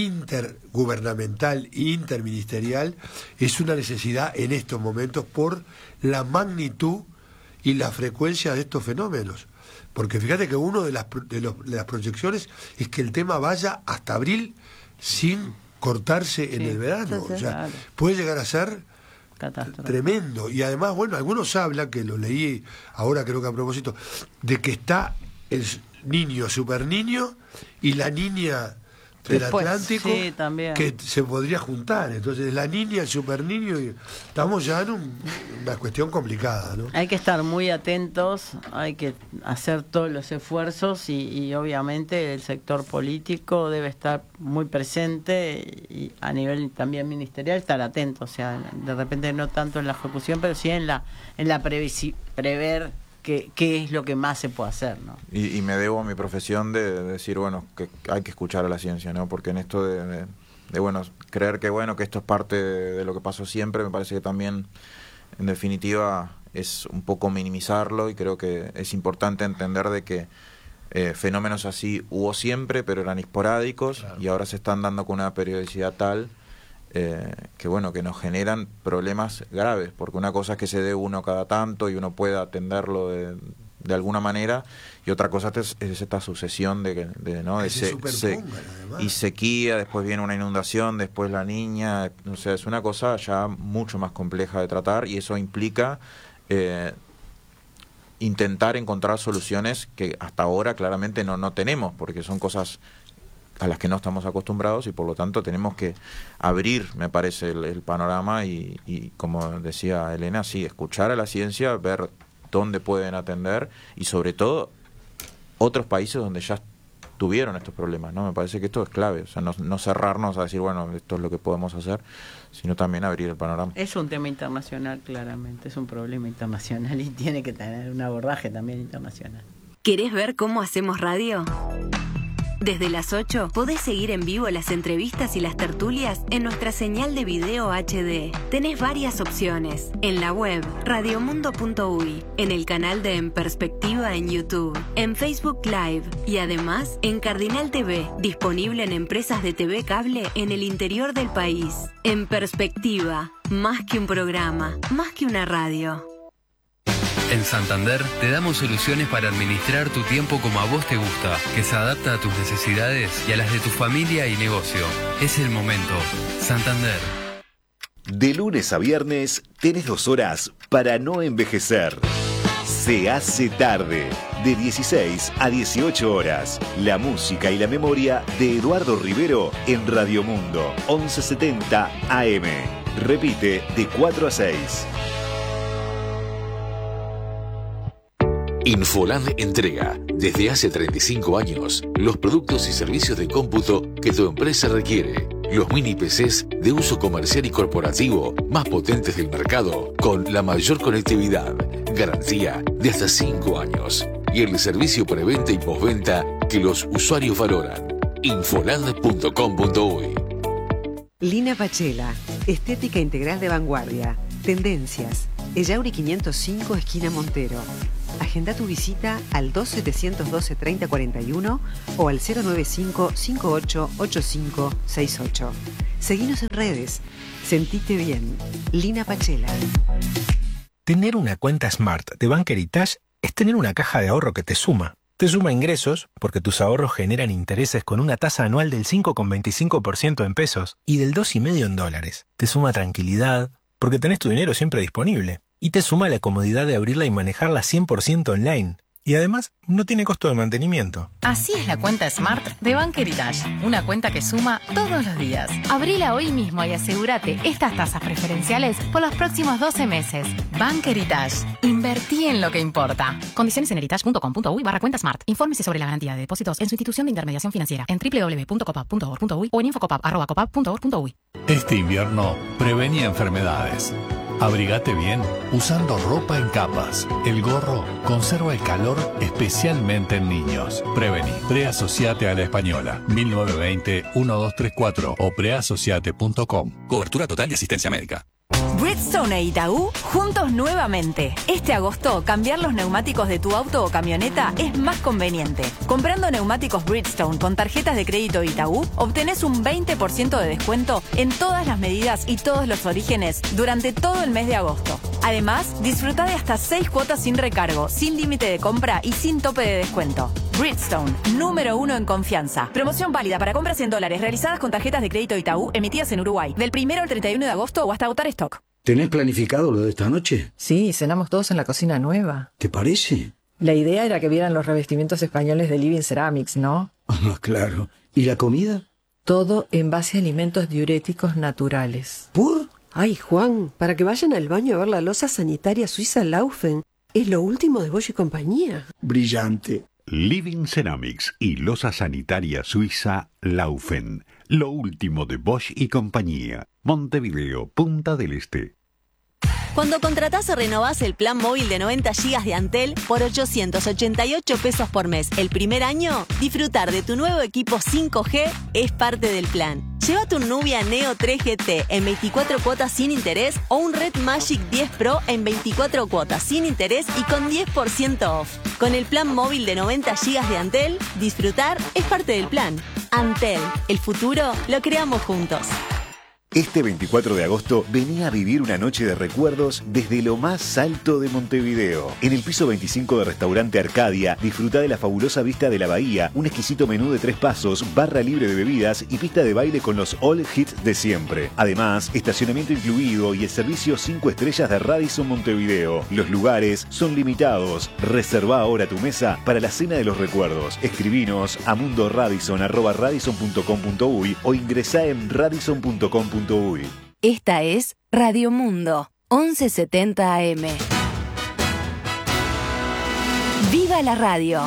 intergubernamental e interministerial, es una necesidad en estos momentos por la magnitud y la frecuencia de estos fenómenos. Porque fíjate que uno de las, de, los, de las proyecciones es que el tema vaya hasta abril sin cortarse sí, en el verano. O sea, claro. puede llegar a ser catástrofe. Tremendo. Y además, bueno, algunos hablan, que lo leí ahora creo que a propósito, de que está el niño super niño y la niña del Después, Atlántico sí, también. que se podría juntar. Entonces la niña, el super niño, y estamos ya en un, una cuestión complicada, ¿no? Hay que estar muy atentos, hay que hacer todos los esfuerzos y, y obviamente el sector político debe estar muy presente y a nivel también ministerial estar atento, o sea, de repente no tanto en la ejecución, pero sí en la en la previsi- prever qué qué es lo que más se puede hacer, ¿no? Y, y me debo a mi profesión de, de decir, bueno, que hay que escuchar a la ciencia, ¿no? Porque en esto de, de, de bueno, creer que bueno, que esto es parte de, de lo que pasó siempre, me parece que también, en definitiva, es un poco minimizarlo, y creo que es importante entender de que eh, fenómenos así hubo siempre, pero eran esporádicos, claro. y ahora se están dando con una periodicidad tal Eh, que bueno, que nos generan problemas graves, porque una cosa es que se dé uno cada tanto y uno pueda atenderlo de, de alguna manera, y otra cosa es, es esta sucesión de, de no de se, se, y sequía, después viene una inundación, después la niña, o sea, es una cosa ya mucho más compleja de tratar, y eso implica eh, intentar encontrar soluciones que hasta ahora claramente no, no tenemos, porque son cosas a las que no estamos acostumbrados, y por lo tanto tenemos que abrir, me parece, el, el panorama y, y, como decía Elena, sí, escuchar a la ciencia, ver dónde pueden atender, y sobre todo otros países donde ya tuvieron estos problemas, ¿no? Me parece que esto es clave, o sea, no, no cerrarnos a decir, bueno, esto es lo que podemos hacer, sino también abrir el panorama. Es un tema internacional, claramente, es un problema internacional y tiene que tener un abordaje también internacional. ¿Querés ver cómo hacemos radio? Desde las ocho podés seguir en vivo las entrevistas y las tertulias en nuestra señal de video H D. Tenés varias opciones. En la web radiomundo punto uy, en el canal de En Perspectiva en YouTube, en Facebook Live y además en Cardinal T V, disponible en empresas de T V cable en el interior del país. En Perspectiva, más que un programa, más que una radio. En Santander te damos soluciones para administrar tu tiempo como a vos te gusta, que se adapta a tus necesidades y a las de tu familia y negocio. Es el momento. Santander. De lunes a viernes tenés dos horas para no envejecer. Se hace tarde, de dieciséis a dieciocho horas. La música y la memoria de Eduardo Rivero en Radio Mundo, once setenta A M. Repite de cuatro a seis. Infoland entrega, desde hace treinta y cinco años, los productos y servicios de cómputo que tu empresa requiere. Los mini P Cs de uso comercial y corporativo más potentes del mercado, con la mayor conectividad, garantía de hasta cinco años y el servicio preventa y postventa que los usuarios valoran. Infoland punto com punto uy. Lina Pachela, estética integral de vanguardia, tendencias, Ellauri quinientos cinco, esquina Montero. Agenda tu visita al dos setecientos doce treinta cuarenta y uno o al cero noventa y cinco cincuenta y ocho ochenta y cinco sesenta y ocho. Seguinos en redes. Sentite bien. Lina Pachela. Tener una cuenta Smart de Bank Heritage es tener una caja de ahorro que te suma. Te suma ingresos, porque tus ahorros generan intereses con una tasa anual del cinco coma veinticinco por ciento en pesos y del dos coma cinco por ciento en dólares. Te suma tranquilidad, porque tenés tu dinero siempre disponible. Y te suma la comodidad de abrirla y manejarla cien por ciento online. Y además, no tiene costo de mantenimiento. Así es la cuenta Smart de Bank Heritage. Una cuenta que suma todos los días. Abrila hoy mismo y asegúrate estas tasas preferenciales por los próximos doce meses. Bank Heritage. Invertí en lo que importa. Condiciones en heritage punto com punto uy barra cuenta Smart. Infórmese sobre la garantía de depósitos en su institución de intermediación financiera en doble u doble u doble u punto copap punto org punto uy o en infocopap arroba copap punto org punto uy. Este invierno, prevení enfermedades. Abrigate bien usando ropa en capas. El gorro conserva el calor especialmente en niños. Prevení. Preasociate a la Española. mil novecientos veinte, doce treinta y cuatro o preasociate punto com. Cobertura total y asistencia médica. Bridgestone e Itaú juntos nuevamente. Este agosto, cambiar los neumáticos de tu auto o camioneta es más conveniente. Comprando neumáticos Bridgestone con tarjetas de crédito Itaú, obtenés un veinte por ciento de descuento en todas las medidas y todos los orígenes durante todo el mes de agosto. Además, disfruta de hasta seis cuotas sin recargo, sin límite de compra y sin tope de descuento. Bridgestone, número uno en confianza. Promoción válida para compras en dólares realizadas con tarjetas de crédito Itaú emitidas en Uruguay, del primero al treinta y uno de agosto o hasta agotar stock. ¿Tenés planificado lo de esta noche? Sí, cenamos todos en la cocina nueva. ¿Te parece? La idea era que vieran los revestimientos españoles de Living Ceramics, ¿no? Ah, claro. ¿Y la comida? Todo en base a alimentos diuréticos naturales. ¿Por? Ay, Juan, para que vayan al baño a ver la loza sanitaria suiza Laufen. Es lo último de Bosch y compañía. Brillante. Living Ceramics y loza sanitaria suiza Laufen. Lo último de Bosch y compañía. Montevideo, Punta del Este. Cuando contratás o renovás el plan móvil de noventa gigas de Antel por ochocientos ochenta y ocho pesos por mes el primer año, disfrutar de tu nuevo equipo cinco G es parte del plan. Lleva tu Nubia Neo tres G T en veinticuatro cuotas sin interés o un Red Magic diez Pro en veinticuatro cuotas sin interés y con diez por ciento off. Con el plan móvil de noventa gigas de Antel, disfrutar es parte del plan. Antel, el futuro lo creamos juntos. Este veinticuatro de agosto vení a vivir una noche de recuerdos desde lo más alto de Montevideo. En el piso veinticinco de Restaurante Arcadia, disfruta de la fabulosa vista de la bahía, un exquisito menú de tres pasos, barra libre de bebidas y pista de baile con los all hits de siempre. Además, estacionamiento incluido y el servicio cinco estrellas de Radisson Montevideo. Los lugares son limitados. Reserva ahora tu mesa para la cena de los recuerdos. Escribinos a mundoradisson arroba radisson punto com punto uy o ingresá en radisson punto com punto uy. Esta es Radio Mundo, once setenta A M. ¡Viva la radio!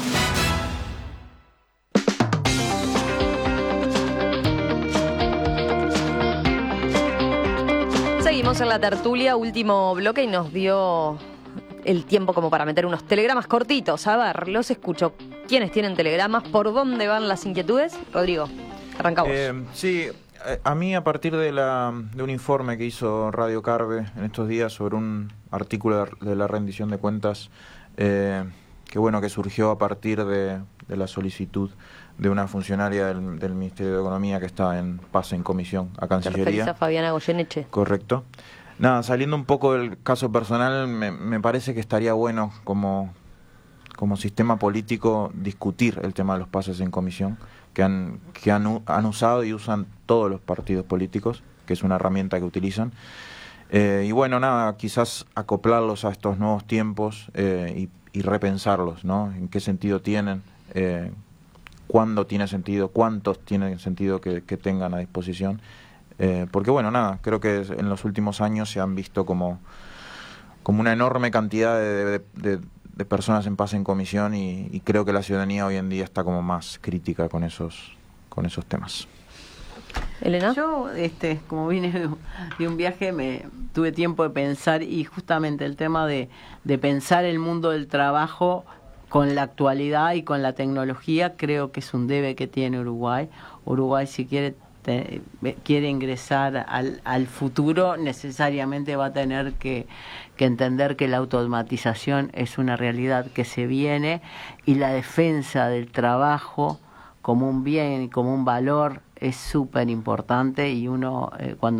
Seguimos en la tertulia, último bloque y nos dio el tiempo como para meter unos telegramas cortitos. A ver, los escucho. ¿Quiénes tienen telegramas? ¿Por dónde van las inquietudes? Rodrigo, arrancamos. Eh, sí, a mí a partir de, la, de un informe que hizo Radio Carve en estos días sobre un artículo de la rendición de cuentas, eh, que bueno, que surgió a partir de, de la solicitud de una funcionaria del, del Ministerio de Economía que está en pase en comisión a Cancillería. A Fabiana Goyeneche. Correcto. Nada, saliendo un poco del caso personal, me, me parece que estaría bueno como, como sistema político discutir el tema de los pases en comisión, que han que han, han usado y usan todos los partidos políticos, que es una herramienta que utilizan. Eh, y bueno, nada, quizás acoplarlos a estos nuevos tiempos eh, y, y repensarlos, ¿no? En qué sentido tienen, eh, cuándo tiene sentido, cuántos tienen sentido que, que tengan a disposición. Eh, porque bueno, nada, creo que en los últimos años se han visto como, como una enorme cantidad de, de, de, de personas en paz en comisión y, y creo que la ciudadanía hoy en día está como más crítica con esos, con esos temas. Elena. Yo, este, como vine de un viaje, me tuve tiempo de pensar y justamente el tema de, de pensar el mundo del trabajo con la actualidad y con la tecnología, creo que es un debe que tiene Uruguay. Uruguay, si quiere te, quiere ingresar al, al futuro, necesariamente va a tener que, que entender que la automatización es una realidad que se viene y la defensa del trabajo como un bien y como un valor es súper importante y uno eh, cuando